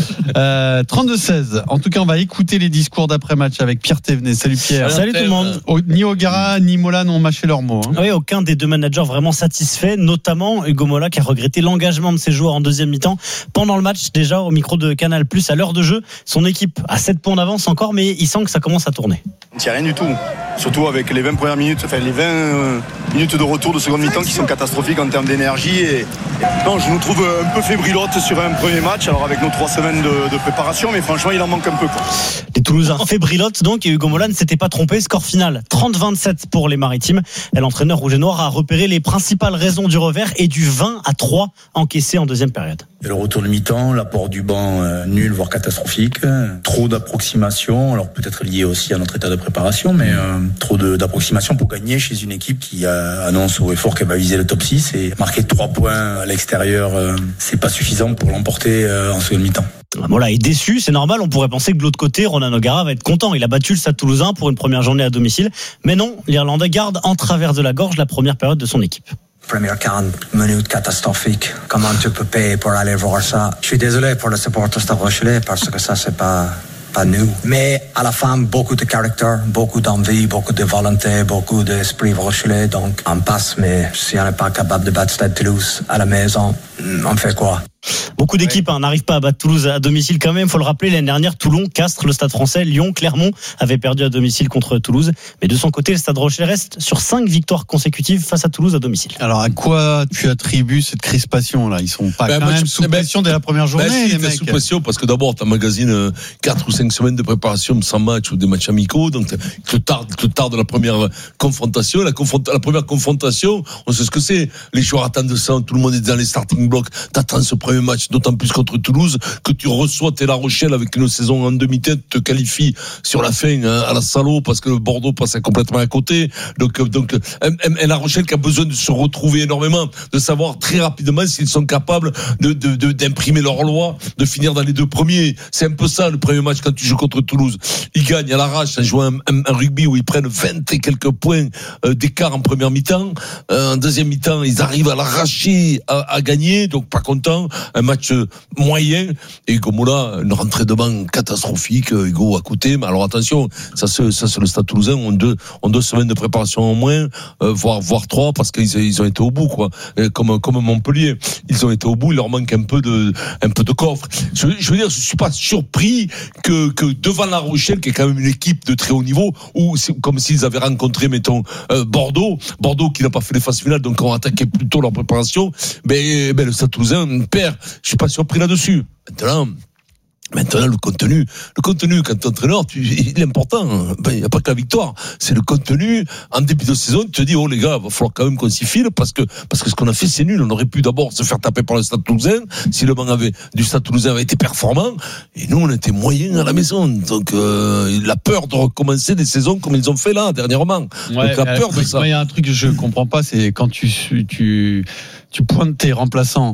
Euh, trente-deux seize. En tout cas, on va écouter les discours d'après-match avec Pierre Thévenet. Salut Pierre. Salut tout le monde. Ni O'Gara ni Mola n'ont mâché leurs mots. Hein. Oui, aucun des deux managers vraiment satisfait, notamment Hugo Mola qui a regretté l'engagement de ses joueurs en deuxième mi-temps. Pendant le match, déjà au micro de Canal+, à l'heure de jeu, son équipe a sept points d'avance encore, mais il sent que ça commence à tourner. Il n'y a rien du tout. Surtout avec les vingt premières minutes, enfin les vingt euh, minutes de retour de seconde mi-temps qui sont catastrophiques en termes d'énergie. Et non, je nous trouve un peu fébrilote sur un premier match, alors avec nos trois semaines de, de préparation, mais franchement, il en manque un peu, quoi. Les Toulousains fébrilotes donc, et Hugo Mola ne s'était pas trompé. Score final trente vingt-sept pour les Maritimes. Et l'entraîneur rouge et noir a repéré les principales raisons du revers et du vingt à trois encaissé en deuxième période. Et le retour de mi-temps, l'apport du banc euh, nul, voire catastrophique. Trop d'approximation, alors peut-être lié aussi à notre état de préparation, mais euh, trop de, d'approximation pour gagner chez une équipe qui euh, annonce haut et fort qu'elle va viser le top six. Et marquer trois points à l'extérieur, euh, c'est pas suffisant pour l'emporter euh, en seconde mi-temps. Mola est déçu, c'est normal. On pourrait penser que de l'autre côté, Ronan O'Gara va être content. Il a battu le Stade Toulousain pour une première journée à domicile. Mais non, l'Irlandais garde en travers de la gorge la première période de son équipe. Première quarante minutes catastrophique. Comment tu peux payer pour aller voir ça? Je suis désolé pour le supporter Stade Rochelais parce que ça, c'est pas, pas nous. Mais à la fin, beaucoup de caractère, beaucoup d'envie, beaucoup de volonté, beaucoup d'esprit Rochelais. Donc, on passe, mais si on n'est pas capable de battre Stade Toulouse à la maison, on fait quoi? Beaucoup d'équipes hein, n'arrivent pas à battre Toulouse à domicile quand même. Il faut le rappeler, l'année dernière, Toulon, Castres, le Stade Français, Lyon, Clermont avaient perdu à domicile contre Toulouse. Mais de son côté, le Stade Rochelais reste sur cinq victoires consécutives face à Toulouse à domicile. Alors à quoi tu attribues cette crispation là? Ils sont pas ben, quand même sous pression dès la première journée, ben, si, les mecs. Sous pression parce que d'abord tu emmagasines quatre ou cinq semaines de préparation sans match ou des matchs amicaux, donc il te tarde, te tarde la première confrontation. La, confronta- la première confrontation, on sait ce que c'est. Les joueurs attendent ça, tout le monde est dans les starting blocks. T'attends ce premier match, d'autant plus contre Toulouse, que tu reçois t'es La Rochelle avec une saison en demi-tête, te qualifie sur la fin hein, à la salaud parce que le Bordeaux passait complètement à côté. Donc, donc et La Rochelle qui a besoin de se retrouver énormément, de savoir très rapidement s'ils sont capables de, de, de, d'imprimer leur loi, de finir dans les deux premiers. C'est un peu ça le premier match quand tu joues contre Toulouse. Ils gagnent à l'arrache en jouant un, un, un rugby où ils prennent vingt et quelques points euh, d'écart en première mi-temps. Euh, en deuxième mi-temps, ils arrivent à l'arracher, à, à gagner, donc pas content. Un match moyen, et Hugo Mola, une rentrée de banc catastrophique, Hugo à côté, mais alors attention, ça c'est, ça c'est le Stade Toulousain, on deux, on deux semaines de préparation en moins, euh, voire, voire trois, parce qu'ils ils ont été au bout, quoi, et comme, comme Montpellier, ils ont été au bout, il leur manque un peu de, un peu de coffre. Je, je veux dire, je suis pas surpris que, que devant La Rochelle, qui est quand même une équipe de très haut niveau, ou c'est comme s'ils avaient rencontré, mettons, euh, Bordeaux, Bordeaux qui n'a pas fait les phases finales, donc on attaquait plutôt leur préparation, mais, mais le Stade Toulousain perd. Je suis pas surpris là-dessus. Maintenant, Maintenant, le contenu, le contenu, quand t'es entraîneur, tu, il est important. Ben, il n'y a pas que la victoire. C'est le contenu. En début de saison, tu te dis, oh, les gars, il va falloir quand même qu'on s'y file parce que, parce que ce qu'on a fait, c'est nul. On aurait pu d'abord se faire taper par le Stade Toulousain si le banc avait, du Stade Toulousain avait été performant. Et nous, on était moyens à la maison. Donc, euh, la peur de recommencer des saisons comme ils ont fait là, dernièrement. Ouais, Donc, la peur de ça. Il y a un truc que je comprends pas, c'est quand tu, tu, tu pointes tes remplaçants.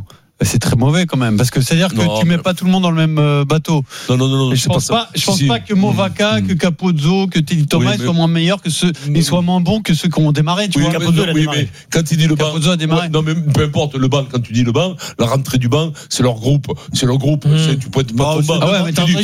C'est très mauvais quand même, parce que c'est-à-dire que non, tu mets mais... pas tout le monde dans le même bateau. Non, non, non, non. Je pense pas, pas je pense si, pas que Movaca, mmh. que Capozzo, que Teddy Thomas oui, mais... soient moins meilleurs que ceux, mmh. ils soient moins bons que ceux qui ont démarré. Tu oui, vois, Capozzo a oui, démarré. Mais quand il dit le banc, Capozzo a démarré. Ouais, non, mais peu importe le banc. Quand tu dis le banc, la rentrée du banc, c'est leur groupe, c'est leur groupe. Mmh. Tu peux être pas ton banc. Ah ouais, mais t'as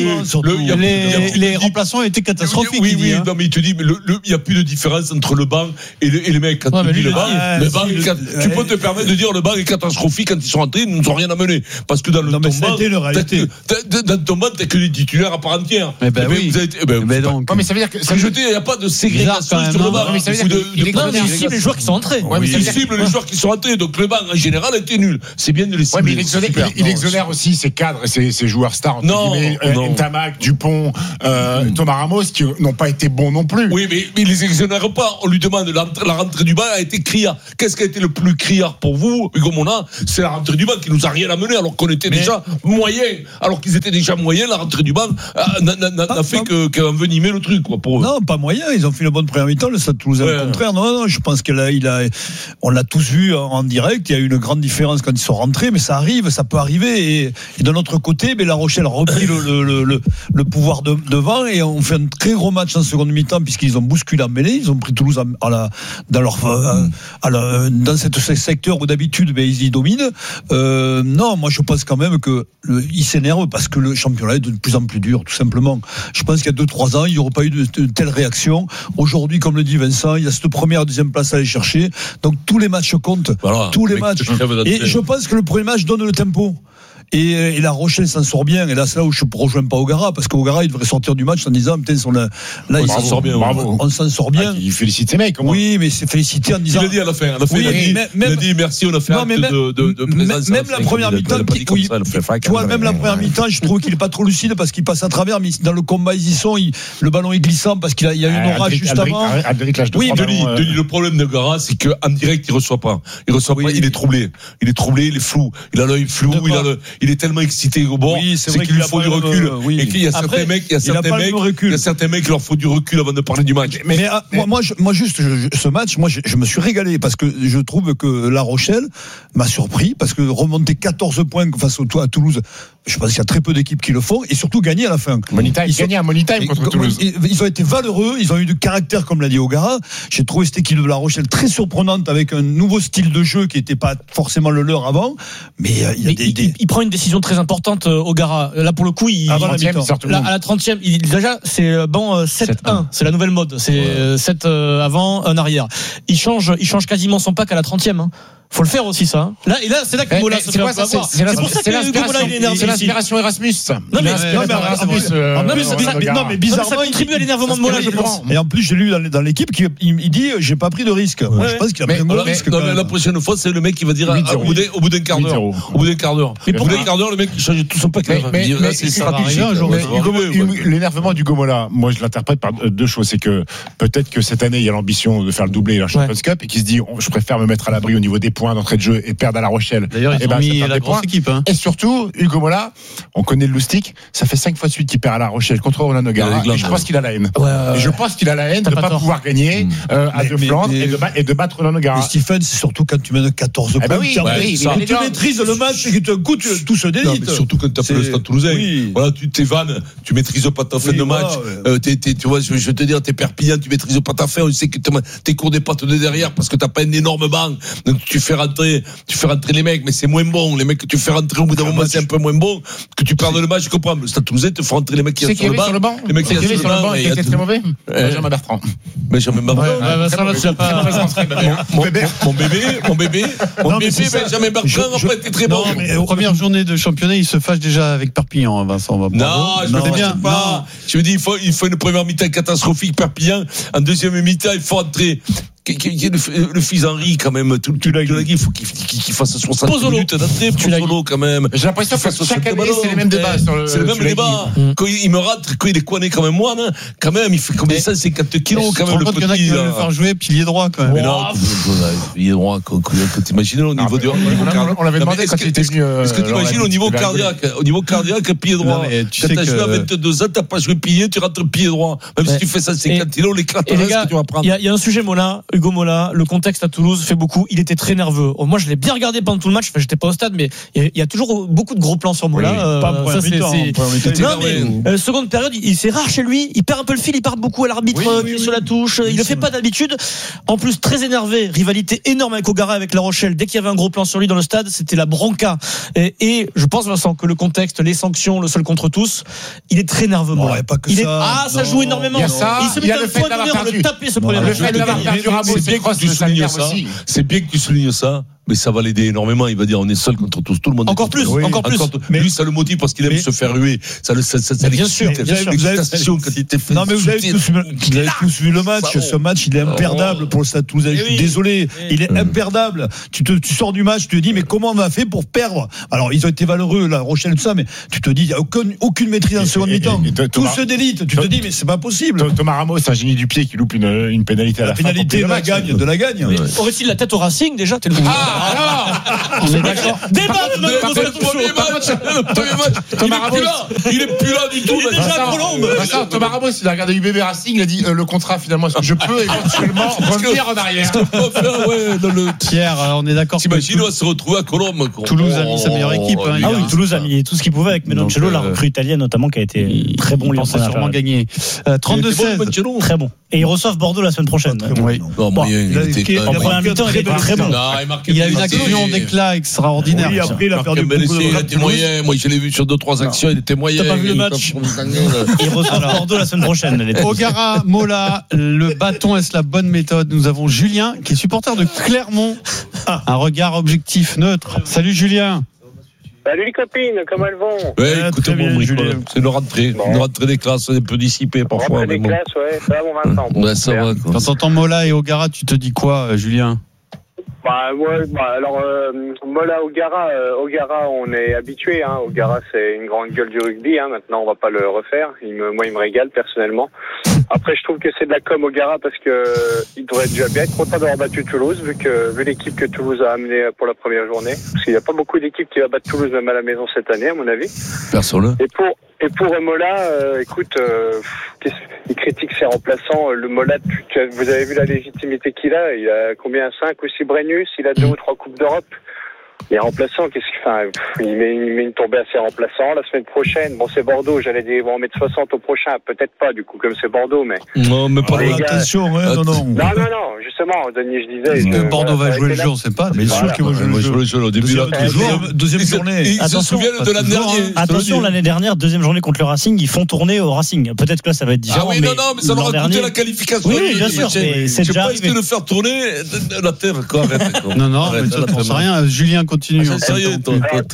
dit les remplaçants étaient catastrophiques. Oui, oui. Non, mais il te dit, il y a plus de différence entre le banc et les mecs. Quand tu dis le banc, le banc, tu peux te permettre de dire le banc est catastrophique quand ils sont rentrés, ils nous ont rien amené. Parce que dans le non, tombant, dans le tombant, t'as que des titulaires à part entière. Mais ben oui. Vous avez, eh ben, mais donc. Pas, mais ça veut dire que. Ça, je dis, il n'y a pas de ségrégation sur le banc. Mais ça veut dire qu'il cible les joueurs qui sont entrés. Il cible les joueurs qui sont entrés. Donc le banc, en général, était nul. C'est bien de les cibler. Ouais, mais il exonère, il exonère aussi ses cadres et ses, ses joueurs stars. Non. Ntamak, Dupont, euh, Thomas Ramos, qui n'ont pas été bons non plus. Oui, mais il les exonère pas. On lui demande, la rentrée du banc a été criard. Qu'est-ce qui a été le plus criard pour vous, Hugo Mona? C'est la rentrée du banc qui nous a rien amené alors qu'on était mais... déjà moyens. Alors qu'ils étaient déjà moyens, la rentrée du banc n'a, n'a, n'a, n'a fait que, qu'envenimer le truc, quoi, pour eux. Non, pas moyen. Ils ont fait une bonne première mi-temps. Le Stade Toulousain, ouais, au contraire. Non, non, je pense qu'il a, il a, on l'a tous vu en direct. Il y a eu une grande différence quand ils sont rentrés, mais ça arrive, ça peut arriver. Et, et de l'autre côté, mais La Rochelle a repris le, le, le, le, le pouvoir de, devant et on fait un très gros match en seconde mi-temps puisqu'ils ont bousculé en mêlée. Ils ont pris Toulouse à, à la, dans leur, à la, dans cette, ce secteur où d'habitude, ben, ils y dominent. Euh, non, moi, je pense quand même que le, ils s'énervent parce que le championnat est de plus en plus dur, tout simplement. Je pense qu'il y a deux trois ans, il n'y aurait pas eu de, de telle réaction. Aujourd'hui, comme le dit Vincent, il y a cette première, deuxième place à aller chercher. Donc tous les matchs comptent, voilà, tous les matchs. Et je pense que le premier match donne le tempo. Et, et La Rochelle s'en sort bien. Et là, c'est là où je ne rejoins pas Ogara, parce qu'Ogara, il devrait sortir du match en disant, putain, on a, là, il s'en sort bien. On, on s'en sort bien. Ah, il félicite ses mecs. Oui, mais c'est félicité en disant. Il l'a dit à la fin. À la fin, oui, il, a dit, même, il a dit merci, on a fait un acte de, de, de présence. Même la première mi-temps, oui, tu vois, même la première mi-temps, je trouve qu'il n'est pas trop lucide parce qu'il passe à travers, mais dans le combat, ils y sont, il, le ballon est glissant parce qu'il y a, il y a une orage juste avant. Oui, Denis, le problème d'Ogara, c'est qu'en direct, il ne reçoit pas. Il reçoit pas, il est troublé. Il est troublé, il est flou. Il a l'œil flou, il est tellement excité au bord, oui, c'est, c'est qu'il lui faut du recul. Euh, oui. Et qu'il y a certains Après, mecs, il y a certains mecs, il y a certains mecs, il leur faut du recul avant de parler du match. Mais, mais, mais, mais moi, moi, je, moi, juste, je, ce match, moi, je, je me suis régalé parce que je trouve que La Rochelle m'a surpris parce que remonter quatorze points face au, à Toulouse, je pense qu'il y a très peu d'équipes qui le font et surtout gagner à la fin. Money-time, ils gagner à Money-time contre Toulouse. Ils, ils ont été valeureux, ils ont eu du caractère, comme l'a dit Ogara. J'ai trouvé cette équipe de La Rochelle très surprenante avec un nouveau style de jeu qui n'était pas forcément le leur avant. Mais euh, il y a mais des, il, des... Il, il prend une décision très importante, euh, Ogara. Là, pour le coup, il, avant la mi-temps. Là, à la trentième, il, déjà, c'est bon euh, sept un. C'est la nouvelle mode. C'est ouais. sept euh, avant, un arrière. Il change, il change quasiment son pack à la trentième. Hein. Faut le faire aussi, ça. Là, et là, c'est là que Mola se fait un peu avoir. C'est pour ça que Mola il est énervé. C'est l'inspiration Erasmus. Non, mais non, mais bizarrement, ça contribue à l'énervement de Mola, je pense. Et en plus, j'ai lu dans l'équipe qu'il dit, j'ai pas pris de risque. Je pense qu'il a pris un risque. Non, mais la prochaine fois, c'est le mec qui va dire au bout d'un quart d'heure. Au bout d'un quart d'heure. Au bout d'un quart d'heure, le mec change tout son pack. Mais c'est stratégique. L'énervement du Gomola, moi, je l'interprète par deux choses. C'est que peut-être que cette année, il y a l'ambition de faire le doublé et la Champions Cup et qu'il se dit, je préfère me mettre à l'abri au niveau des points d'entrée de jeu et perdre à La Rochelle. D'ailleurs, ils et ont ben, mis la grosse équipe. Hein. Et surtout, Hugo Mola, on connaît le loustic, ça fait cinq fois de suite qu'il perd à La Rochelle contre Roland Nogara. Et je pense qu'il a la haine. Ouais, ouais. Et je pense qu'il a la haine de ne pas, pas pouvoir gagner mmh. euh, à deux Flandres et, et de battre Roland Nogara. Mais Stephen, c'est surtout quand tu mènes quatorze points. Eh ben oui, ouais, oui, tu maîtrises le match et que d'un coup, tout se délite. Surtout quand tu appelles le Stade Toulousain. Oui. Voilà, tu t'es vanne, tu maîtrises pas ta fin oui, de match. Voilà, ouais. euh, t'es, t'es, tu vois, je vais te dire, t'es Perpignan, tu maîtrises pas ta fin. On sait que t'es cours des pattes de derrière parce que t'as pas un énorme banc. Donc tu fais rentrer, tu fais rentrer les mecs, mais c'est moins bon. Les mecs que tu fais rentrer au bout d'un moment, c'est un peu moins bon. Que tu perds le match, je comprends. Le Stade Toulousain te fait rentrer les mecs qui sont sur le banc. Les mecs qui sont sur le banc et qui étaient très mauvais. Benjamin Bertrand. Benjamin Bertrand. Mon bébé, mon bébé, mon bébé, Benjamin Bertrand, après, était très bon. Mais aux premières journées de championnat, il se fâche déjà avec Perpignan, Vincent. Non, je ne sais pas. Je me dis, il faut, il faut une première mi-temps catastrophique, Perpignan. En deuxième mi-temps, il faut entrer. Le, le fils Henri, quand même, tout, tu l'as dit, il faut qu'il, qu'il, qu'il fasse soixante minutes d'entrée, Pozzolo, quand même. J'ai l'impression que chaque année, c'est les mêmes débats. Sur le, c'est le même débat. Mmh. Quand il, il me rate, quand il est coiné comme un moine, hein, quand même, il fait comme ça, c'est quatre kilos, quand même, le petit. Il y en a qui veulent le faire jouer pilier droit, quand même. Mais non, pilier droit, t'imagines au niveau du. On l'avait demandé quand il était venu. Est-ce que t'imagines au niveau cardiaque, au niveau cardiaque, pilier droit? Quand t'as joué à vingt-deux ans, t'as pas joué pilier, tu rentres pilier droit. Même si tu fais ça cinquante kilos, l'éclat, qu'est-ce que tu vas prendre? Il y a un sujet, Mona. Hugo Mola, le contexte à Toulouse fait beaucoup. Il était très nerveux. Oh, moi, je l'ai bien regardé pendant tout le match. Enfin, j'étais pas au stade, mais il y a toujours beaucoup de gros plans sur Mola. Oui, euh, pas en première ça, c'est, mi-temps, c'est... en première mi-temps. Non, mais euh, seconde période, il, c'est rare chez lui. Il perd un peu le fil. Il part beaucoup à l'arbitre oui, qui oui, est oui. sur la touche. Oui, il le fait pas d'habitude. En plus, très énervé. Rivalité énorme avec O'Gara, avec La Rochelle. Dès qu'il y avait un gros plan sur lui dans le stade, c'était la bronca. Et, et je pense, Vincent, que le contexte, les sanctions, le seul contre tous, il est très nerveux. Non, pas que il ça. Est... Ah, ça non. joue énormément. Il y a ça, il se il y met a un le fait point d'avoir d'honneur de perdu. taper ce Non, premier le match. fait d'avoir perdu Ramos, C'est bien que tu soulignes ça. C'est bien que tu soulignes ça. Mais ça va l'aider énormément. Il va dire on est seul contre tous. Tout le monde. Encore plus, oui. encore plus. Encore, mais lui, ça le motive parce qu'il aime mais, se faire ruer. Ça le, ça, ça, ça bien sûr. Vous avez, vous avez, quand il était fait. Non, mais vous avez, tous, vous avez tous vu le match. Ça, Ce match, il est imperdable oh. pour le Stade Toulousain. Je suis oui. désolé. Il est mmh. imperdable. Tu, te, tu sors du match, tu te dis, mais comment on a fait pour perdre? Alors, ils ont été valeureux, La Rochelle, tout ça, mais tu te dis, il n'y a aucune, aucune maîtrise en seconde mi-temps. Tous ceux d'élite. Tu te dis, mais c'est pas possible. Thomas Ramos, c'est un génie du pied qui loupe une, une pénalité à la, la pénalité de la gagne, de la gagne. Aurait-il la tête au Racing déjà? T'es le Ah, On est d'accord. Débat de le premier match, le premier match, il est plus là, il est plus là du tout. Il est déjà à Colombe. Thomas Ramos, il a regardé U B B Racing, il a dit euh, le contrat finalement, est-ce que je peux éventuellement revenir en arrière. Pierre, on est d'accord. T'imagines, on va se retrouver à Colombe. Toulouse a mis sa meilleure équipe. Hein, ah oui, Toulouse a mis tout ce qu'il pouvait avec Menoncello, la recrue italienne notamment, qui a été très bon. Il pensait sûrement gagner. trente-deux seize. Très bon. Et ils reçoivent Bordeaux la semaine prochaine. Oui. Non, moyen, il était en première mi-temps, il était très bon. Il a une action d'éclat extraordinaire. Oui, après, il a perdu beaucoup de il était moyen. Moi, je l'ai vu sur deux, trois actions, il était moyen. T'as pas vu le match? Ils reçoivent Bordeaux la semaine prochaine. O'Gara, Mola, le bâton, est-ce la bonne méthode? Nous avons Julien, qui est supporter de Clermont. Un regard objectif, neutre. Salut Julien. Salut les copines, comment elles vont? Ouais, écoute, bon, bon, c'est une rentrée, bon. une rentrée des classes, un peu dissipée parfois. Rentrée des bon. classes, ouais, ça va mon Vincent. Bon, ouais, ça va, quoi. Quand t'entends Mola et O'Gara, tu te dis quoi, Julien? Bah, ouais, bah, alors, euh, Mola, O'Gara, euh, O'Gara, on est habitué, hein. O'Gara, c'est une grande gueule du rugby, hein. Maintenant, on va pas le refaire. Il me, moi, il me régale, personnellement. Après, je trouve que c'est de la com O'Gara parce que, il devrait déjà bien être content d'avoir battu Toulouse, vu que, vu l'équipe que Toulouse a amenée pour la première journée. Parce qu'il n'y a pas beaucoup d'équipes qui va battre Toulouse même à la maison cette année, à mon avis. Personne. Et pour, et pour Mola, euh, écoute, euh, il critique ses remplaçants. Le Mola, tu, tu, vous avez vu la légitimité qu'il a? Il a combien? cinq ou six Brennus? Il a deux ou trois Coupes d'Europe. Les remplaçants, qu'est-ce qu'il fait? Il met, il met une tombée à ses remplaçants. La semaine prochaine, bon, c'est Bordeaux. J'allais dire, ils vont en mettre soixante au prochain. Peut-être pas, du coup, comme c'est Bordeaux, mais. Non, mais pas oh, gars, attention, hein, non, non. Non, non, non, justement, Denis, je disais. Est-ce que euh, Bordeaux voilà, va jouer le là. jeu? On sait pas. Mais bien sûr qu'ils vont jouer le jeu. Au début, deuxième, deuxième, deuxième journée. Ils se souviennent de l'année dernière. Attention, l'année dernière, deuxième journée contre le Racing, ils font tourner au Racing. Peut-être que là, ça va être différent. Ah oui, non, non, mais ça leur a coûté la qualification. Oui, bien sûr. C'est déjà arrivé de faire tourner la terre. Non, non, mais toi, t'en sais rien. Julien continue. Sérieux, toi.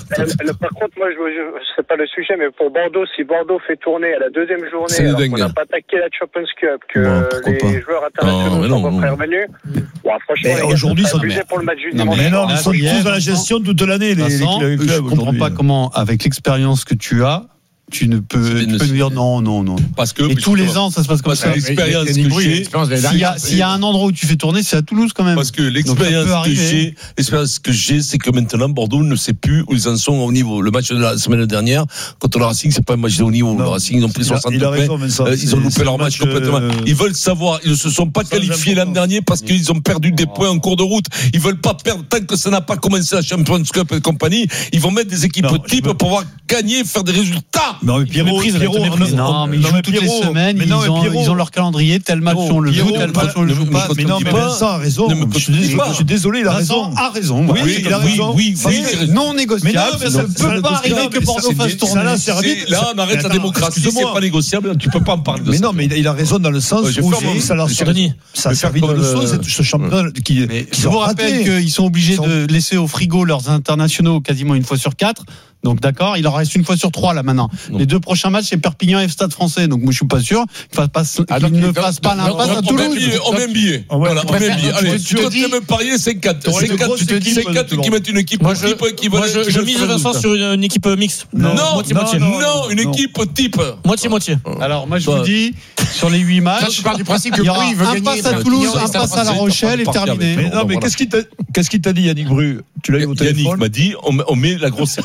Par contre, moi, je ne sais pas le sujet, mais pour Bordeaux, si Bordeaux fait tourner à la deuxième journée, alors qu'on n'a pas attaqué la Champions Cup, que les pas. joueurs internationaux sont pas revenus, bon, franchement, aujourd'hui, ça abusé pour le match du dimanche. Mais non, ils sont tous dans la gestion toute l'année. Les, Vincent, les, les je ne comprends pas comment, avec l'expérience que tu as, tu ne peux, tu peux nous dire non, non, non. Parce que, et tous les ans, ça se passe comme ça. L'expérience que j'ai, s'il y a, s'il y a un endroit où tu fais tourner, c'est à Toulouse quand même. Parce que l'expérience que j'ai, l'expérience que j'ai, c'est que maintenant Bordeaux ne sait plus où ils en sont au niveau. Le match de la semaine dernière contre le Racing, c'est pas un match de haut niveau. Le Racing, ils ont pris soixante points. Euh, ils ont loupé leur match complètement. Ils veulent savoir. Ils ne se sont pas qualifiés l'an dernier parce qu'ils ont perdu des points en cours de route. Ils veulent pas perdre tant que ça n'a pas commencé la Champions Cup et compagnie. Ils vont mettre des équipes types pour pouvoir gagner, faire des résultats. Non, mais Pierrot, Pierrot, non, mais ils jouent toutes les semaines. Ils ont, ils ont leur calendrier. Tel match on le joue, tel match on le joue pas. Mais non, mais Vincent a raison. Je suis désolé, il a raison. A raison. Oui, il a raison. Oui, oui, non négociable. Ça ne peut pas arriver que Bordeaux fasse tourner. Là, on arrête la démocratie. C'est pas négociable. Tu peux pas en parler. Mais non, mais il a raison dans le sens où ça leur ça a servi de leçon ce championnat qui. Je vous rappelle qu'ils sont obligés de laisser au frigo leurs internationaux quasiment une fois sur quatre. Donc d'accord, il en reste une fois sur trois là maintenant. Non. Les deux prochains matchs c'est Perpignan et Stade Français. Donc moi je suis pas sûr qu'il fasse pas, qu'il ne fasse pas l'impasse à Toulouse. On met un billet. Voilà, on met un billet. Allez, tu te même parier cinquante. cinquante, tu te dis cinquante qui mettent une équipe type qui va. Moi je mise Vincent sur une équipe mixte. Non, non, une équipe type. Moitié moitié. Alors moi je vous dis sur les huit matchs, je pars du principe que il y aura un passe à Toulouse, un passe à La Rochelle et terminé. Non mais qu'est-ce qu'il t'a qu'est-ce qu'il t'a dit Yannick Bru? Tu l'as eu au téléphone? Yannick m'a dit on met la grosse équipe.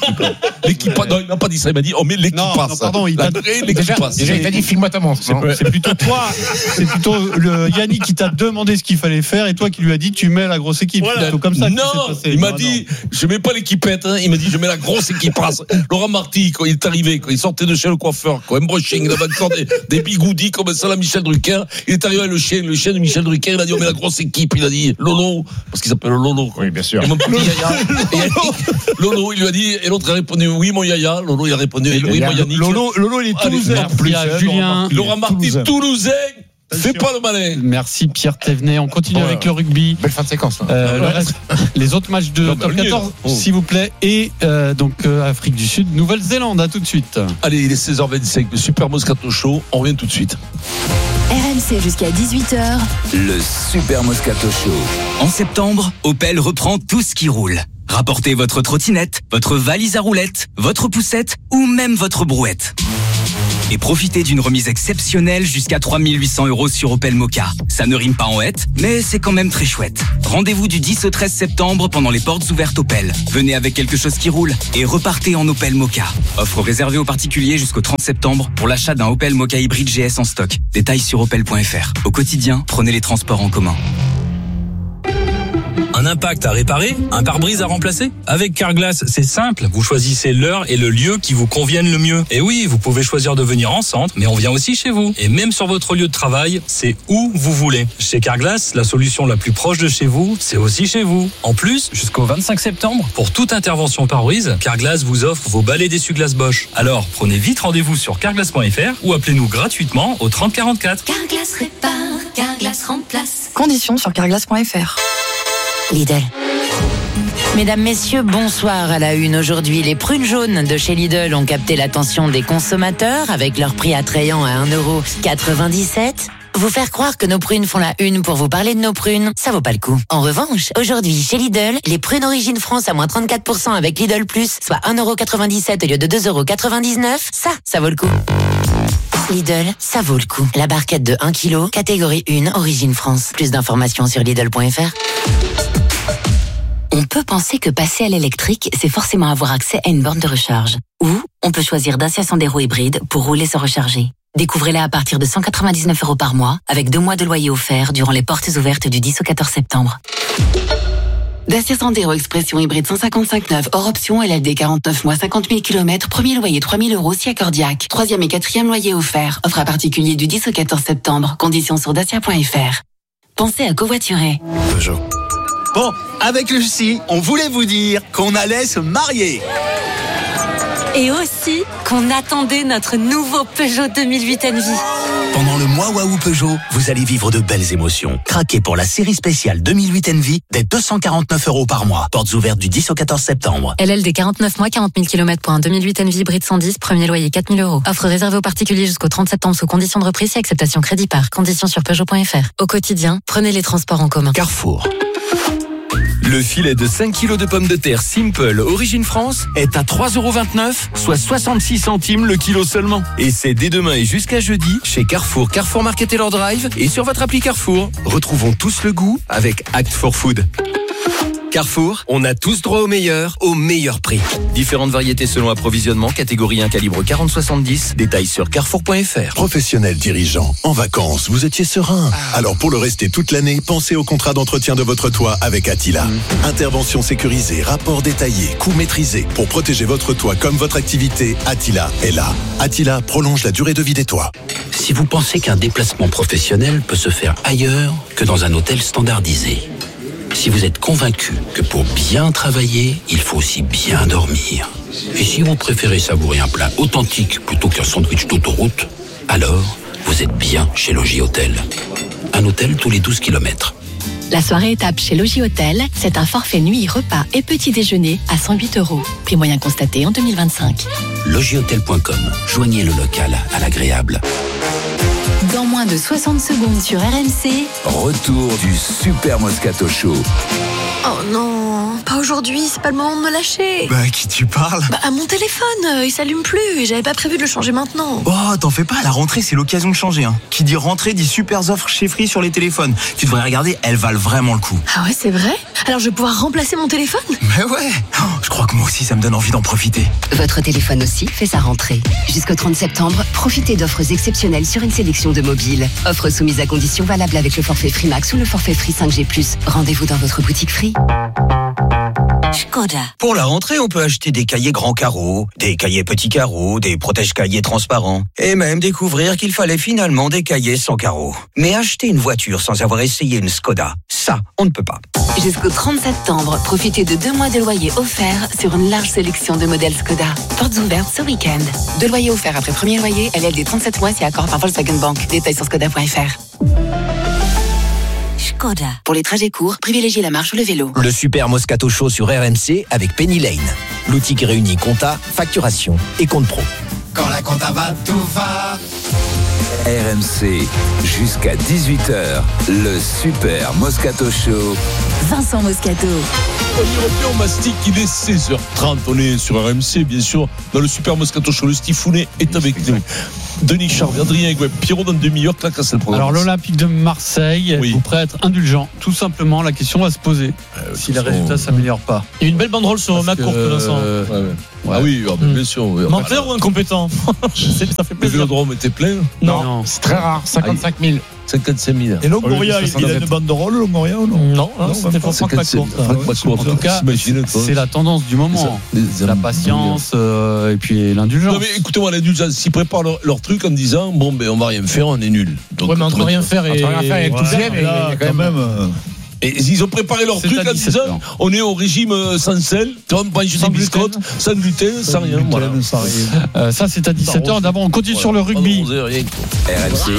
l'équipe passe. Non, il m'a pas dit ça. Il m'a dit, oh, mais l'équipe Non, passe. non, pardon, il La t'a- vraie, l'équipe Déjà, passe. déjà, il t'a dit filme-moi ta montre. C'est, c'est plutôt toi, c'est plutôt le Yannick qui t'a demandé ce qu'il fallait faire et toi qui lui as dit tu mets la grosse équipe. Voilà. C'est plutôt comme ça. que Non, ça s'est passé. il m'a Non, dit, je mets pas l'équipette, hein. Il m'a dit, je mets la grosse équipe race. Laurent Marty, quand il est arrivé, quand il sortait de chez le coiffeur, quoi, un brushing, il avait encore des, des bigoudis comme ça, la Michel Drucker. Il est arrivé avec le chien, le chien de Michel Drucker, il a dit, on met la grosse équipe. Il a dit, Lolo, parce qu'il s'appelle Lolo. Oui, bien sûr. Et mon petit Yaya. Et Yannick, Lolo, il lui a dit, et l'autre a répondu, oui, mon Yaya. Lolo, il a répondu, oui, mon Yannick. Lolo, Lolo, il est Allez, toulousain. merci plus, à hein, Julien. Laurent Marty, Toulousain. toulousain. Fais pas le malin. Merci Pierre Thévenet. On continue Ouais. avec le rugby. Belle fin de séquence. Là. Euh, le reste- les autres matchs de Non, top bah, quatorze, mieux. Oh. s'il vous plaît. Et euh, donc euh, Afrique du Sud, Nouvelle-Zélande. À tout de suite. Allez, il est seize heures vingt-cinq, le Super Moscato Show. On revient tout de suite. R M C jusqu'à dix-huit heures. Le Super Moscato Show. En septembre, Opel reprend tout ce qui roule. Rapportez votre trottinette, votre valise à roulettes, votre poussette ou même votre brouette. Et profitez d'une remise exceptionnelle jusqu'à trois mille huit cents euros sur Opel Mokka. Ça ne rime pas en hête, mais c'est quand même très chouette. Rendez-vous du dix au treize septembre pendant les portes ouvertes Opel. Venez avec quelque chose qui roule et repartez en Opel Mokka. Offre réservée aux particuliers jusqu'au trente septembre pour l'achat d'un Opel Mokka hybride G S en stock. Détails sur opel point f r. Au quotidien, prenez les transports en commun. Un impact à réparer, un pare-brise à remplacer. Avec Carglass, c'est simple. Vous choisissez l'heure et le lieu qui vous conviennent le mieux. Et oui, vous pouvez choisir de venir en centre, mais on vient aussi chez vous. Et même sur votre lieu de travail, c'est où vous voulez. Chez Carglass, la solution la plus proche de chez vous, c'est aussi chez vous. En plus, jusqu'au vingt-cinq septembre, pour toute intervention pare-brise, Carglass vous offre vos balais d'essuie-glace Bosch. Alors, prenez vite rendez-vous sur carglass point f r ou appelez-nous gratuitement au trente quarante-quatre. Carglass répare, Carglass remplace. Conditions sur carglass point f r. Lidl. Mesdames, messieurs, bonsoir à la une. Aujourd'hui, les prunes jaunes de chez Lidl ont capté l'attention des consommateurs avec leur prix attrayant à un euro quatre-vingt-dix-sept. Vous faire croire que nos prunes font la une pour vous parler de nos prunes, ça vaut pas le coup. En revanche, aujourd'hui, chez Lidl, les prunes Origine France à moins trente-quatre pour cent avec Lidl Plus, soit un euro quatre-vingt-dix-sept au lieu de deux euros quatre-vingt-dix-neuf, ça, ça vaut le coup. Lidl, ça vaut le coup. La barquette de un kilo, catégorie un, Origine France. Plus d'informations sur lidl point f r. On peut penser que passer à l'électrique, c'est forcément avoir accès à une borne de recharge. Ou on peut choisir Dacia Sandero hybride pour rouler sans recharger. Découvrez-la à partir de cent quatre-vingt-dix-neuf euros par mois, avec deux mois de loyer offert durant les portes ouvertes du dix au quatorze septembre. Dacia Sandero Expression hybride cent cinquante-cinq neuf, hors option, L L D quarante-neuf mois, cinquante mille kilomètres, premier loyer trois mille euros si accordiaque. Troisième et quatrième loyer offert. Offre à particulier du dix au quatorze septembre. Conditions sur dacia point f r. Pensez à covoiturer. Peugeot. Bon, avec Lucie, on voulait vous dire qu'on allait se marier. Et aussi qu'on attendait notre nouveau Peugeot deux mille huit Envy. Pendant le mois Waouh Peugeot, vous allez vivre de belles émotions. Craquez pour la série spéciale deux mille huit Envy dès deux cent quarante-neuf euros par mois. Portes ouvertes du dix au quatorze septembre. L L D quarante-neuf mois, quarante mille kilomètres pour un deux mille huit Envy hybride cent dix, premier loyer quatre mille euros. Offre réservée aux particuliers jusqu'au trente septembre sous conditions de reprise et acceptation crédit par. Conditions sur peugeot point f r. Au quotidien, prenez les transports en commun. Carrefour. Le filet de cinq kilos de pommes de terre Simple Origine France est à trois euros vingt-neuf, soit soixante-six centimes le kilo seulement. Et c'est dès demain et jusqu'à jeudi chez Carrefour, Carrefour Market et leur drive et sur votre appli Carrefour. Retrouvons tous le goût avec Act for Food. Carrefour, on a tous droit au meilleur, au meilleur prix. Différentes variétés selon approvisionnement, catégorie un calibre quarante soixante-dix, détails sur carrefour point f r. Professionnel dirigeant, en vacances, vous étiez serein. Alors pour le rester toute l'année, pensez au contrat d'entretien de votre toit avec Attila. Intervention sécurisée, rapport détaillé, coût maîtrisé. Pour protéger votre toit comme votre activité, Attila est là. Attila prolonge la durée de vie des toits. Si vous pensez qu'un déplacement professionnel peut se faire ailleurs que dans un hôtel standardisé, si vous êtes convaincu que pour bien travailler, il faut aussi bien dormir, et si vous préférez savourer un plat authentique plutôt qu'un sandwich d'autoroute, alors vous êtes bien chez Logis Hôtel. Un hôtel tous les douze kilomètres. La soirée étape chez Logis Hôtel, c'est un forfait nuit, repas et petit déjeuner à cent huit euros. Prix moyen constaté en deux mille vingt-cinq. logis hôtel point com. Joignez le local à l'agréable. Dans moins de soixante secondes sur R M C. Retour du Super Moscato Show. Oh non, non, pas aujourd'hui, c'est pas le moment de me lâcher. Bah, à qui tu parles? Bah, à mon téléphone, euh, il s'allume plus et j'avais pas prévu de le changer maintenant. Oh, t'en fais pas, la rentrée, c'est l'occasion de changer. Hein. Qui dit rentrée dit super offres chez Free sur les téléphones. Tu devrais regarder, elles valent vraiment le coup. Ah ouais, c'est vrai? Alors je vais pouvoir remplacer mon téléphone? Mais ouais, oh, je crois que moi aussi, ça me donne envie d'en profiter. Votre téléphone aussi fait sa rentrée. Jusqu'au trente septembre, profitez d'offres exceptionnelles sur une sélection de mobiles. Offres soumises à conditions valables avec le forfait Free Max ou le forfait Free cinq G plus. Rendez-vous dans votre boutique Free. Skoda. Pour la rentrée, on peut acheter des cahiers grands carreaux, des cahiers petits carreaux, des protège-cahiers transparents, et même découvrir qu'il fallait finalement des cahiers sans carreaux. Mais acheter une voiture sans avoir essayé une Skoda, ça, on ne peut pas. Jusqu'au trente septembre, profitez de deux mois de loyer offerts sur une large sélection de modèles Skoda. Portes ouvertes ce week-end. Deux loyers offerts après premier loyer, L L D trente-sept mois si accord par Volkswagen Bank. Détails sur skoda point f r. Skoda. Pour les trajets courts, privilégiez la marche ou le vélo. Le Super Moscato Show sur R M C avec Penny Lane. L'outil qui réunit compta, facturation et compte pro. Quand la compta va, tout va. R M C, jusqu'à dix-huit heures, le Super Moscato Show. Vincent Moscato. On y revient, on mastique, il est seize heures trente, on est sur R M C, bien sûr, dans le Super Moscato Show. Le Stifounet est avec nous. Denis Charvet, Adrien Gouet, Pierrot dans une demi-heure, claque à le programme. Alors l'Olympique de Marseille, oui. Vous prêt à être indulgent. Tout simplement, la question va se poser euh, si les résultats ne s'améliorent pas. Il y a une belle banderole sur ma courte, Vincent. Euh, ouais, ouais. Ah oui, ah, bien sûr. Oui. Menteur ou incompétent? Ça fait plaisir. Le vélodrome était plein? Non, non. C'est très rare, cinquante-cinq mille. cinquante-cinq mille. Et Longoria, il a une banderole, Longoria ou non? Non, non, c'était pour Franck Macourt. En tout cas, c'est la tendance du moment. C'est la patience euh, et puis l'indulgence. Non mais écoutez-moi, l'indulgence, ils préparent leur, leur truc en disant bon ben on va rien faire, on est nul. Donc, ouais, mais on ne peut rien faire et. On rien faire et tout ça, mais là, quand même. euh... Et ils ont préparé leur truc en disant on est au régime sans sel, on mange des biscottes, sans gluten, sans rien. Voilà. Euh, ça c'est à dix-sept heures. D'abord on continue voilà. sur le rugby. R M C,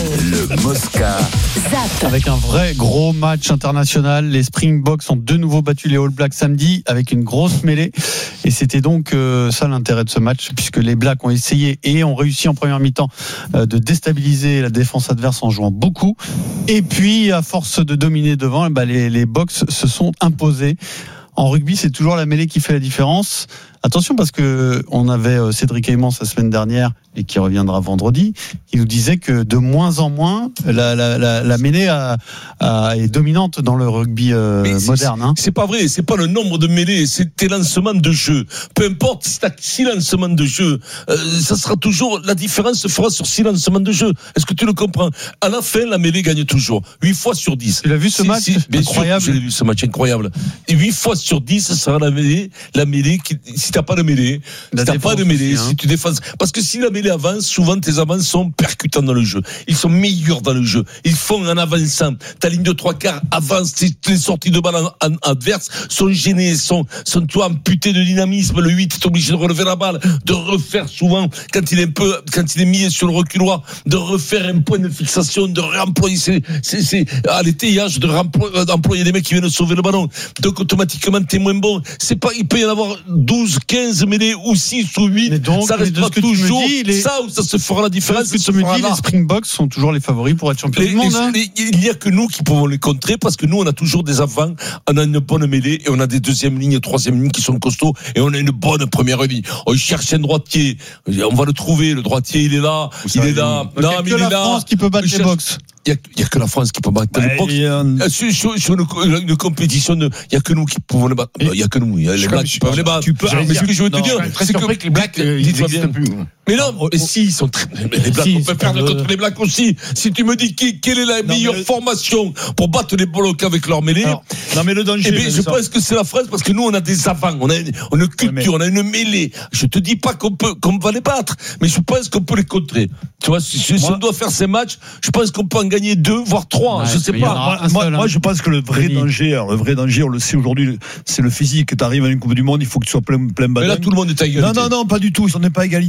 le Mosca. Avec un vrai gros match international. Les Springboks ont de nouveau battu les All Blacks samedi avec une grosse mêlée. Et c'était donc euh, ça l'intérêt de ce match, puisque les Blacks ont essayé et ont réussi en première mi-temps euh, de déstabiliser la défense adverse en jouant beaucoup. Et puis à force de dominer devant, bah, les, les Box se sont imposés. En rugby, c'est toujours la mêlée qui fait la différence. Attention, parce que on avait Cédric Aymans la semaine dernière et qui reviendra vendredi, qui nous disait que de moins en moins la, la, la, la mêlée a, a, est dominante dans le rugby euh, moderne. Hein. C'est pas vrai, c'est pas le nombre de mêlées, c'est tes lancements de jeu. Peu importe si t'as six lancements de jeu, euh, ça sera toujours la différence se fera sur six lancements de jeu. Est-ce que tu le comprends? À la fin, la mêlée gagne toujours. huit fois sur dix. Tu l'as vu ce si, match si, bien incroyable. Sûr, j'ai vu ce match incroyable. Et huit fois sur dix, ça sera la mêlée, la mêlée qui si t'as pas de mêlée, si t'as pas de mêlée, aussi, hein. Si tu défenses, parce que si la mêlée avance, souvent tes avances sont percutants dans le jeu. Ils sont meilleurs dans le jeu. Ils font en avançant. Ta ligne de trois quarts avance. Les sorties de balle en, en, adverses sont gênées, sont, sont toi amputées de dynamisme. Le huit est obligé de relever la balle, de refaire souvent quand il est un peu, quand il est mis sur le reculoir, de refaire un point de fixation, de réemployer ses, ses, ses à l'étayage, de réemployer, d'employer des mecs qui viennent sauver le ballon. Donc automatiquement t'es moins bon. C'est pas, il peut y en avoir douze, quinze mêlées ou six ou huit. Donc, ça restera toujours dis, les... ça où ça se fera la différence. Ce que tu me dis, les Springboks sont toujours les favoris pour être champions du monde. Hein. Les, il n'y a que nous qui pouvons les contrer parce que nous on a toujours des avants, on a une bonne mêlée et on a des deuxième lignes, troisième lignes qui sont costauds et on a une bonne première ligne. On cherche un droitier, on va le trouver, le droitier il est là, Vous il est là. Non, mais il est là. France qui peut battre les Box. Il n'y a, a que la France qui peut battre bah, les Box. A... Sur, sur, sur une, une compétition, il n'y a que nous qui pouvons les battre. Il n'y a que nous, il y a les Blacks qui peuvent les battre. Tu peux, mais ce que je veux te dire, c'est que, que les Blacks, euh, ils n'existent plus. Mais non, mais si, ils sont très, les Blacks, si, on peut perdre contre les Blacks aussi. Si tu me dis qui, quelle est la non, meilleure le... formation pour battre les Blacks avec leur mêlée. Alors, non, mais le danger. Eh bien, je ça. pense que c'est la France parce que nous, on a des avants, on a une, on a une culture, ouais, mais... on a une mêlée. Je te dis pas qu'on peut, qu'on va les battre, mais je pense qu'on peut les contrer. Tu vois, si, si moi, on doit faire ces matchs, je pense qu'on peut en gagner deux, voire trois. Ouais, je sais pas. Moi, seul, moi, hein. je pense que le vrai Denis. danger, alors, le vrai danger, on le sait aujourd'hui, c'est le physique. Tu arrives à une Coupe du Monde, il faut que tu sois plein, plein badin. Mais là, tout le monde est à égalité. Non, non, non, pas du tout. On n'est pas à égalité. Il faut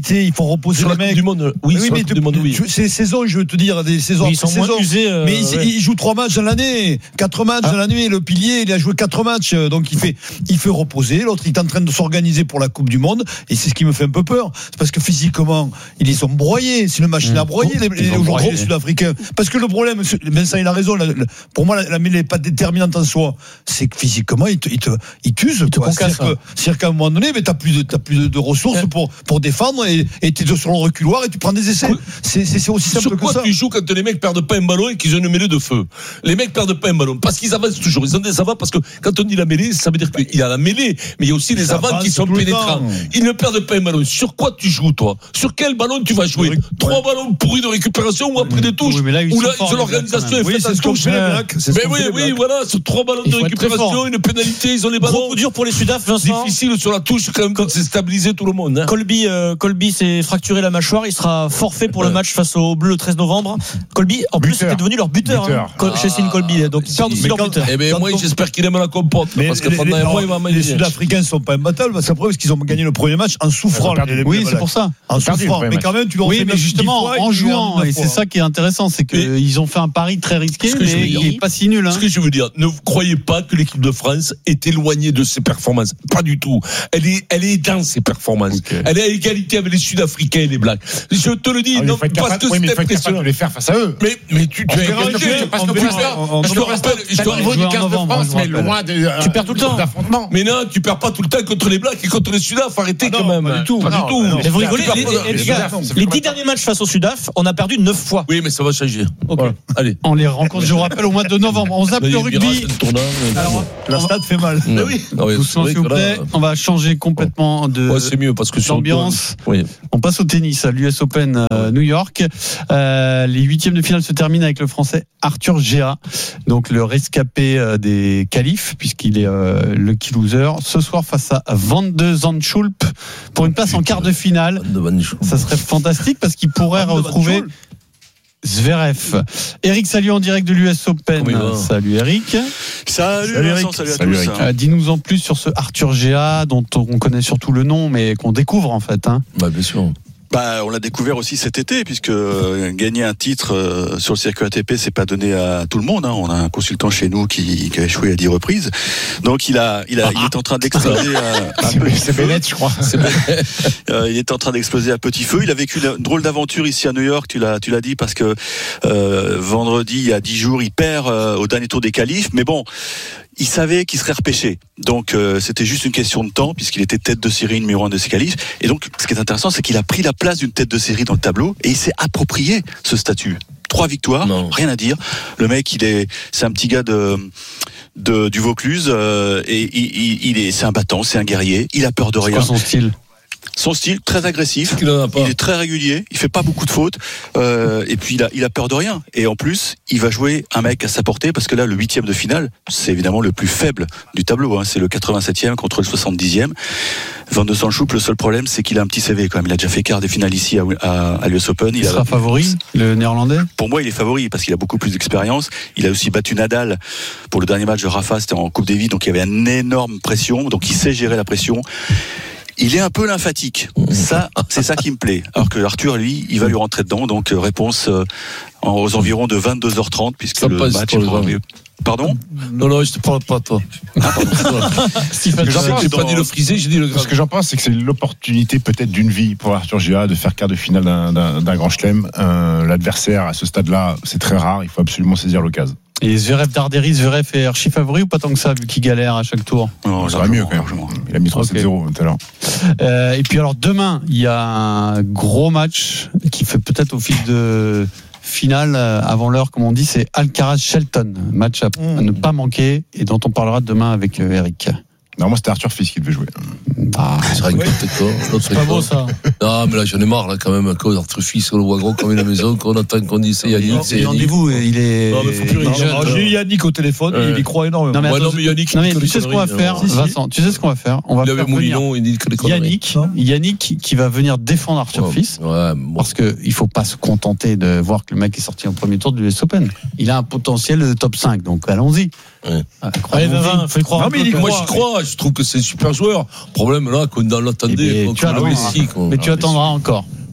reposer les mecs. Du monde, oui, oui mais du monde, oui. C'est des saisons, je veux te dire, des saisons. Oui, ils sont saisons. moins usés. Euh, mais il, ouais. il joue trois matchs dans l'année, quatre matchs ah. dans l'année. Le pilier, il a joué quatre matchs, donc il fait, il fait reposer. L'autre, il est en train de s'organiser pour la Coupe du Monde, et c'est ce qui me fait un peu peur. C'est parce que physiquement, ils sont broyés. C'est une machine à broyer les, les, aujourd'hui les Sud-Africains. Parce que le problème, Vincent, il a raison. La, la, pour moi, la, la mêlée n'est pas déterminante en soi. C'est que physiquement, il te, il te, il t'use. Il te concasse. C'est-à-dire qu'à un moment donné, mais t'as plus de, t'as plus de, de ressources pour, pour défendre, et, et t'es sur le reculoir et tu prends des essais. C'est, c'est, c'est aussi simple sur que quoi ça. Tu joues quand les mecs perdent pas un ballon et qu'ils ont une mêlée de feu. Les mecs perdent pas un ballon parce qu'ils avancent toujours. Ils ont des avants parce que quand on dit la mêlée, ça veut dire qu'il y a la mêlée, mais il y a aussi les avants qui sont pénétrants. Ils ne perdent pas un ballon. Sur quoi tu joues, toi? Sur quel ballon tu vas jouer? Trois ballons pourris de récupération ou après des touches? Oui, là, ou là, l'organisation est faite à touche. Mais oui, oui, voilà, sur trois ballons de récupération, une pénalité, ils ont les ballons. Gros coup dur pour les Sudaf, Vincent. Difficile sur la touche quand même, quand c'est stabilisé tout le monde. Hein. Colby, euh, Colby s'est fracturé la mâchoire, il sera forfait pour le match face aux Bleus le treize novembre. Colby, en plus, c'était devenu leur buteur, buteur. Hein, chez Céline Colby, donc ils perdent aussi leur buteur. Eh ben moi, j'espère qu'il aime la compote, parce que pendant un mois, il va manger. Les Sud-Africains ne sont pas imbattables, parce qu'après, parce qu'ils ont gagné le premier match en souffrant. Oui, c'est pour ça. En souffrant, mais quand même, tu leur oui, mais justement, en jouant, et c'est ça qui est intéressant, c'est qu'ils ont fait un pari très risqué, mais il n'est pas si nul. Ce que je veux dire, ne croyez pas que l'équipe de France est éloignée de ses performances. Pas du tout. Elle est, elle est dans ses performances. Okay. Elle est à égalité avec les Sud-Africains et les Blacks. Je te le dis, ah, non, parce que oui, c'est impressionnant de les faire face à eux. Mais, mais tu, tu es égalité. Parce que je te rappelle, je te rappelle, du quinze de France, mais loin de, tu perds tout le temps. Mais non, tu perds pas tout le temps contre les Blacks et contre les Sudaf. Arrêtez quand même. Pas du tout. Pas du tout. Mais vous rigolez, les gars, les dix derniers matchs face au Sudaf, on a perdu neuf fois. Oui, mais ça va changer. Allez. On les rencontre, je vous rappelle, au mois de novembre. On zappe le rugby. Alors, la stade fait mal. Oui. Doucement, s'il vous plaît. On va changer complètement de ouais, c'est mieux parce que d'ambiance. Oui. On passe au tennis, à l'U S Open euh, New York. Euh, les huitièmes de finale se terminent avec le Français Arthur Géa, donc le rescapé euh, des qualifs, puisqu'il est euh, lucky loser. Ce soir face à Van de Zandschulp pour une place en quart de finale. Ça serait fantastique parce qu'il pourrait retrouver Zverev. Eric, salut en direct de l'U S Open. Salut Eric. Salut, salut Vincent, salut à salut tous. Euh, dis-nous en plus sur ce Arthur Géa dont on connaît surtout le nom mais qu'on découvre en fait. Hein. Bah bien sûr. Bah, on l'a découvert aussi cet été, puisque euh, gagner un titre euh, sur le circuit A T P, c'est pas donné à tout le monde. Hein. On a un consultant chez nous qui, qui a échoué à dix reprises. Donc il a, il a, il est en train d'exploser à, à c'est, petit c'est feu. Bennett, je crois. C'est euh, il est en train d'exploser à petit feu. Il a vécu une drôle d'aventure ici à New York. Tu l'as, tu l'as dit, parce que euh, vendredi, il y a dix jours, il perd euh, au dernier tour des qualifs. Mais bon. Il savait qu'il serait repêché. Donc, euh, c'était juste une question de temps, puisqu'il était tête de série numéro un de ses qualifs. Et donc, ce qui est intéressant, c'est qu'il a pris la place d'une tête de série dans le tableau et il s'est approprié ce statut. Trois victoires, non. Rien à dire. Le mec, il est, c'est un petit gars de, de du Vaucluse, euh, et il, il, il est, c'est un battant, c'est un guerrier. Il a peur de rien. C'est quoi son style? Son style très agressif, il, il est très régulier, il fait pas beaucoup de fautes, euh, et puis il a, il a peur de rien. Et en plus, il va jouer un mec à sa portée, parce que là, le huitième de finale, c'est évidemment le plus faible du tableau. Hein. C'est le quatre-vingt-septième contre le soixante-dixième. Van de Zandschulp, le seul problème, c'est qu'il a un petit C V quand même. Il a déjà fait quart des finales ici à, à, à l'U S Open. Il, il sera a, favori, le néerlandais? Pour moi, il est favori parce qu'il a beaucoup plus d'expérience. Il a aussi battu Nadal pour le dernier match de Rafa, c'était en Coupe Davis, donc il y avait une énorme pression, donc il sait gérer la pression. Il est un peu lymphatique. Ça, c'est ça qui me plaît. Alors que Arthur, lui, il va lui rentrer dedans. Donc, réponse euh, aux environs de vingt-deux heures trente, puisque ça le match est programmé. Pardon? Non, non, je te parle pas, toi. Ah, pardon. Stephen, j'ai pas dit le frisé, j'ai dit le grave. Ce que j'en pense, c'est que c'est l'opportunité peut-être d'une vie pour Arthur Géa de faire quart de finale d'un, d'un, d'un grand chelem. Euh, l'adversaire, à ce stade-là, c'est très rare. Il faut absolument saisir l'occasion. Et Zverev Darderi, Zverev est archi favori ou pas tant que ça, vu qu'il galère à chaque tour? Non, ça va mieux quand même. Il a mis trois sept zéro tout à l'heure. Euh, et puis alors demain, il y a un gros match qui fait peut-être office de finale avant l'heure, comme on dit, c'est Alcaraz-Shelton. Match à, mmh. à ne pas manquer et dont on parlera demain avec Eric. Non, moi c'était Arthur Fils qui devait jouer. Ah, c'est vrai que peut-être c'est pas beau ça. Non, mais là j'en ai marre là quand même à cause d'Arthur Fils, on le voit gros comme une maison, qu'on attend qu'on dise c'est Yannick. C'est rendez-vous, il est. Non, mais faut plus jeune. J'ai eu Yannick au téléphone, euh... il y croit énormément. Non, mais, ouais, non, mais Yannick, non, mais tu sais ce qu'on va faire, Vincent, tu sais ce qu'on va faire? On va il faire Moulinon, il dit que les Yannick, Yannick qui va venir défendre Arthur ouais, Fils. Ouais, bon. Parce qu'il ne faut pas se contenter de voir que le mec est sorti en premier tour du U S Open. Il a un potentiel de top cinq, donc allons-y. Ouais. Allez, Vavin, faut y croire. Non, mais il, moi, j'y crois. Je trouve que c'est un super joueur. Problème là, qu'on dans l'attendait. Tu, attendras, mais tu attendras encore.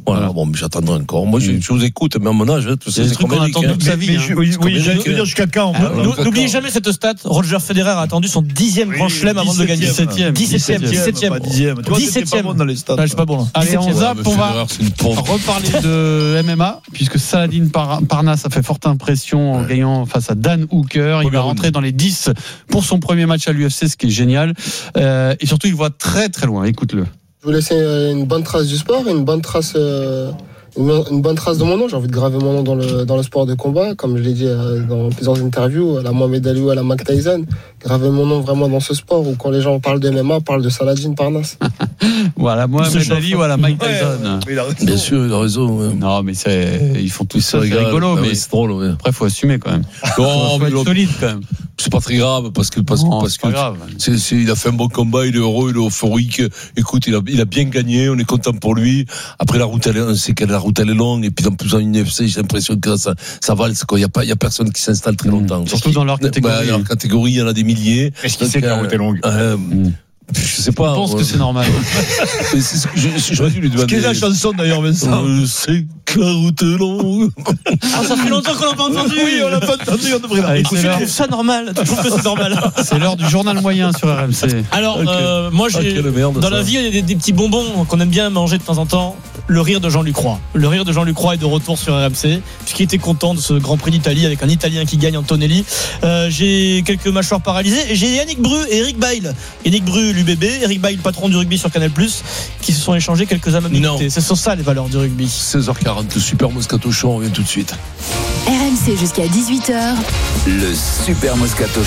Voilà, bon, mais j'attendrai encore. Moi, je, je vous écoute, mais à mon âge, tout ça, c'est, c'est comme qu'on attend toute sa vie. Hein. Oui, oui j'allais dire jusqu'à quand. Ah, n'oubliez jamais cette stat. Roger Federer a attendu son dixième grand chelem avant de le gagner. dix-septième. dix-septième. dix-septième. dixième. dix-septième. Dans les stats. Je suis pas bon là. Allez, on zappe, on va reparler de M M A, puisque Saladin Parnasse a fait forte impression en gagnant face à Dan Hooker. Il va rentrer dans les dix pour son premier match à l'U F C, ce qui est génial. Euh, et surtout, il voit très très loin. Écoute-le. Je veux laisser une bonne trace du sport, une bonne trace, euh, une, une bonne trace de mon nom. J'ai envie de graver mon nom dans le, dans le sport de combat, comme je l'ai dit euh, dans plusieurs interviews, à la Mohamed Ali ou à la Mike Tyson. Graver mon nom vraiment dans ce sport où quand les gens parlent de M M A, parlent de Saladin Parnasse. Voilà, Mohamed Ali ou à la Mike Tyson. Ouais, bien sûr, il a raison. Ouais. Non, mais c'est, ils font tout ça, c'est regarde, rigolo, bah, mais c'est drôle. Ouais. Après, il faut assumer quand même. Non, faut mais être solide quand même. C'est pas très grave parce que parce non, que parce c'est pas que grave. C'est, c'est, il a fait un bon combat, il est heureux, il est euphorique. Écoute, il a il a bien gagné, on est content pour lui. Après la route, elle, on sait que la route elle est longue et puis en plus en U F C, j'ai l'impression que ça ça valse quoi. Il y a pas il y a personne qui s'installe très longtemps. Mmh. Surtout dans leur catégorie. Bah, dans leur catégorie, il y en a des milliers. Est-ce qu'il sait que la route est longue? euh, mmh. Je sais pas. Je pense ouais. que c'est normal. c'est ce que je, j'aurais dû lui demander. Quelle est la chanson d'ailleurs, Vincent? Je sais que la route est longue. Ah, ça fait longtemps qu'on l'a pas entendu. Oui, on l'a pas entendu. On devrait la écouter. Je trouve ça normal. Je trouve que c'est normal. C'est l'heure du journal moyen sur R M C. Alors, okay. euh, moi, j'ai, okay, merde, dans ça. La vie, il y a des, des petits bonbons qu'on aime bien manger de temps en temps. Le rire de Jean-Luc Roy. Le rire de Jean-Luc Roy est de retour sur R M C, puisqu'il était content de ce Grand Prix d'Italie avec un Italien qui gagne, Antonelli. Euh, j'ai quelques mâchoires paralysées et j'ai Yannick Bru et Eric Bail. Yannick Bru, l'U B B, Eric Bail, patron du rugby sur Canal plus, qui se sont échangés quelques amabilités. C'est sur ça les valeurs du rugby. seize heures quarante, le Super Moscato Show, on revient tout de suite. R M C jusqu'à dix-huit heures. Le Super Moscato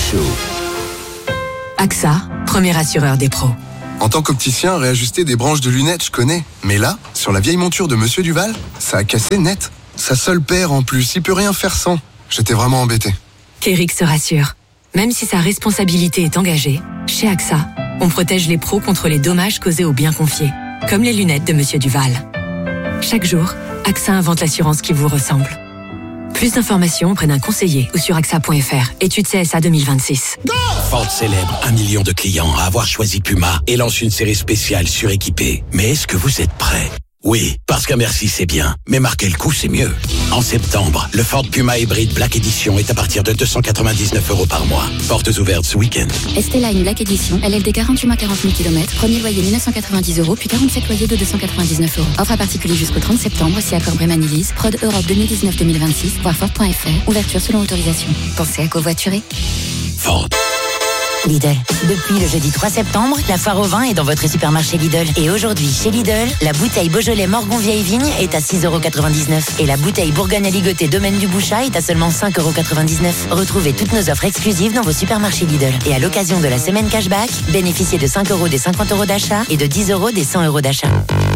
Show. A X A, premier assureur des pros. En tant qu'opticien, réajuster des branches de lunettes, je connais. Mais là, sur la vieille monture de Monsieur Duval, ça a cassé net. Sa seule paire en plus, il peut rien faire sans. J'étais vraiment embêté. Qu'Eric se rassure. Même si sa responsabilité est engagée, chez A X A, on protège les pros contre les dommages causés aux biens confiés, comme les lunettes de Monsieur Duval. Chaque jour, A X A invente l'assurance qui vous ressemble. Plus d'informations auprès d'un conseiller ou sur A X A point F R. Étude C S A deux mille vingt-six. Ford célèbre un million de clients à avoir choisi Puma et lance une série spéciale suréquipée. Mais est-ce que vous êtes prêts ? Oui, parce qu'un merci c'est bien, mais marquer le coup c'est mieux. En septembre, le Ford Puma Hybrid Black Edition est à partir de deux cent quatre-vingt-dix-neuf euros par mois. Portes ouvertes ce week-end. Esteline Black Edition, L L D quarante-huit mois quarante mille kilomètres, premier loyer mille neuf cent quatre-vingt-dix euros, puis quarante-sept loyers de deux cent quatre-vingt-dix-neuf euros. Offre à particulier jusqu'au trente septembre, si accord Bremen Elise, Prod Europe deux mille dix-neuf deux mille vingt-six, voir Ford point F R, ouverture selon autorisation. Pensez à covoiturer. Ford. Lidl. Depuis le jeudi trois septembre, la foire au vin est dans votre supermarché Lidl. Et aujourd'hui, chez Lidl, la bouteille Beaujolais Morgon Vieille Vigne est à six euros quatre-vingt-dix-neuf. Et la bouteille Bourgogne Aligoté Domaine du Bouchat est à seulement cinq euros quatre-vingt-dix-neuf. Retrouvez toutes nos offres exclusives dans vos supermarchés Lidl. Et à l'occasion de la semaine cashback, bénéficiez de cinq euros des cinquante euros d'achat et de dix euros des cent euros d'achat.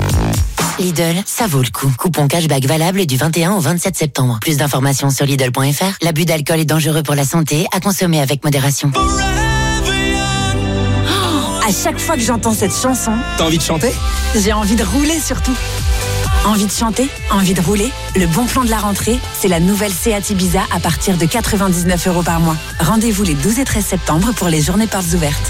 Lidl, ça vaut le coup. Coupon cashback valable du vingt et un au vingt-sept septembre. Plus d'informations sur Lidl point F R. L'abus d'alcool est dangereux pour la santé, à consommer avec modération. À chaque fois que j'entends cette chanson, t'as envie de chanter ? J'ai envie de rouler surtout. Envie de chanter, envie de rouler. Le bon plan de la rentrée, c'est la nouvelle Seat Ibiza à partir de quatre-vingt-dix-neuf euros par mois. Rendez-vous les douze et treize septembre pour les journées portes ouvertes.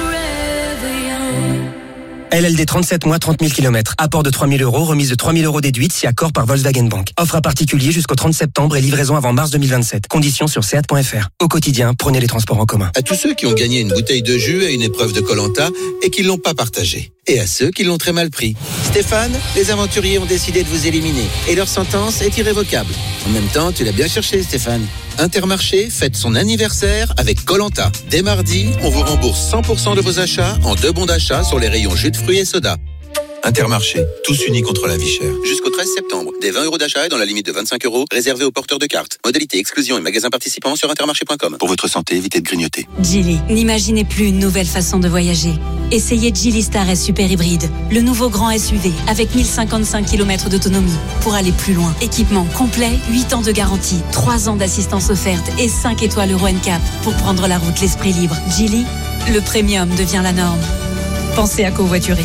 L L D trente-sept mois, trente mille kilomètres. Apport de trois mille euros, remise de trois mille euros déduite si accord par Volkswagen Bank. Offre à particulier jusqu'au trente septembre et livraison avant mars deux mille vingt-sept. Conditions sur seat point F R. Au quotidien, prenez les transports en commun. À tous ceux qui ont gagné une bouteille de jus à une épreuve de Koh-Lanta et qui ne l'ont pas partagée. Et à ceux qui l'ont très mal pris. Stéphane, les aventuriers ont décidé de vous éliminer. Et leur sentence est irrévocable. En même temps, tu l'as bien cherché, Stéphane. Intermarché fête son anniversaire avec Koh-Lanta. Dès mardi, on vous rembourse cent pour cent de vos achats en deux bons d'achat sur les rayons jus de fruits et soda. Intermarché, tous unis contre la vie chère. Jusqu'au treize septembre, des vingt euros d'achat et dans la limite de vingt-cinq euros, réservés aux porteurs de cartes. Modalité exclusion et magasins participants sur intermarché point com. Pour votre santé, évitez de grignoter. Geely, n'imaginez plus une nouvelle façon de voyager. Essayez Geely Star S Super Hybride, le nouveau grand S U V avec mille cinquante-cinq kilomètres d'autonomie pour aller plus loin. Équipement complet, huit ans de garantie, trois ans d'assistance offerte et cinq étoiles Euro N C A P pour prendre la route l'esprit libre. Geely, le premium devient la norme. Pensez à covoiturer.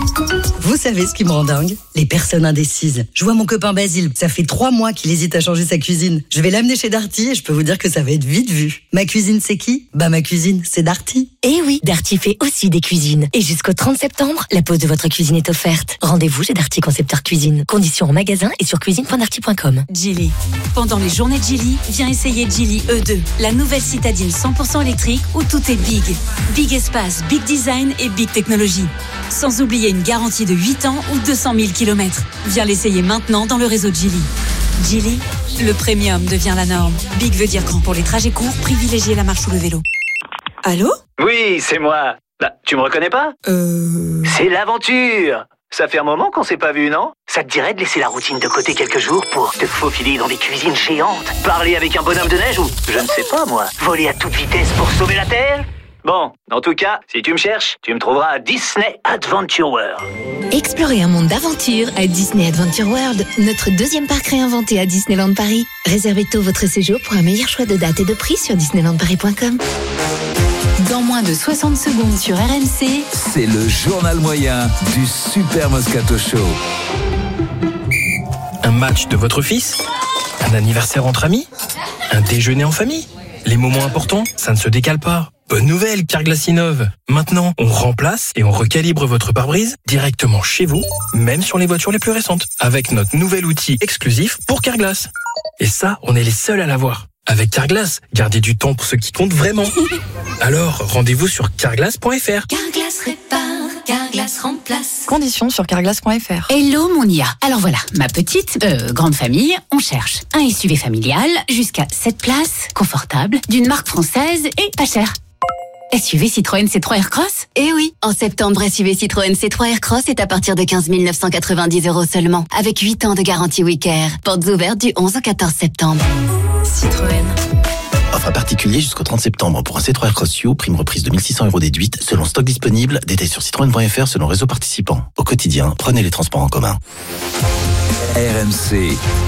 Vous savez ce qui me rend dingue? Les personnes indécises. Je vois mon copain Basile, ça fait trois mois qu'il hésite à changer sa cuisine. Je vais l'amener chez Darty et je peux vous dire que ça va être vite vu. Ma cuisine, c'est qui? Bah ma cuisine, c'est Darty. Eh oui, Darty fait aussi des cuisines. Et jusqu'au trente septembre, la pose de votre cuisine est offerte. Rendez-vous chez Darty Concepteur Cuisine. Conditions en magasin et sur cuisine point darty point com. Geely. Pendant les journées de Geely, viens essayer Geely E deux, la nouvelle citadine cent pour cent électrique où tout est big. Big espace, big design et big technologie. Sans oublier une garantie de huit ans ou deux cent mille kilomètres. Viens l'essayer maintenant dans le réseau Geely. Geely, le premium devient la norme. Big veut dire grand pour les trajets courts, privilégier la marche ou le vélo. Allô? Oui, c'est moi. Bah, tu me reconnais pas? Euh... C'est l'aventure. Ça fait un moment qu'on s'est pas vu, non? Ça te dirait de laisser la routine de côté quelques jours pour te faufiler dans des cuisines géantes, parler avec un bonhomme de neige ou, je ne sais pas moi, voler à toute vitesse pour sauver la Terre? Bon, en tout cas, si tu me cherches, tu me trouveras à Disney Adventure World. Explorez un monde d'aventure à Disney Adventure World, notre deuxième parc réinventé à Disneyland Paris. Réservez tôt votre séjour pour un meilleur choix de date et de prix sur disneyland paris point com. Dans moins de soixante secondes sur R M C, c'est le journal moyen du Super Moscato Show. Un match de votre fils? Un anniversaire entre amis? Un déjeuner en famille? Les moments importants, ça ne se décale pas. Bonne nouvelle, Carglass innove. Maintenant, on remplace et on recalibre votre pare-brise directement chez vous, même sur les voitures les plus récentes, avec notre nouvel outil exclusif pour Carglass. Et ça, on est les seuls à l'avoir. Avec Carglass, gardez du temps pour ce qui compte vraiment. Alors, rendez-vous sur carglass point f r. Carglass répare, Carglass remplace. Conditions sur carglass point f r. Hello mon I A. Alors voilà, ma petite, euh, grande famille, on cherche un S U V familial jusqu'à sept places, confortable, d'une marque française et pas cher. S U V Citroën C trois Aircross? Eh oui, en septembre, S U V Citroën C trois Aircross est à partir de quinze mille neuf cent quatre-vingt-dix euros seulement, avec huit ans de garantie Wicker. Portes ouvertes du onze au quatorze septembre. Citroën. Offre à particulier jusqu'au trente septembre pour un C trois Aircross U, prime reprise de mille six cents euros déduite, selon stock disponible, détail sur citroën point f r selon réseau participant. Au quotidien, prenez les transports en commun. R M C.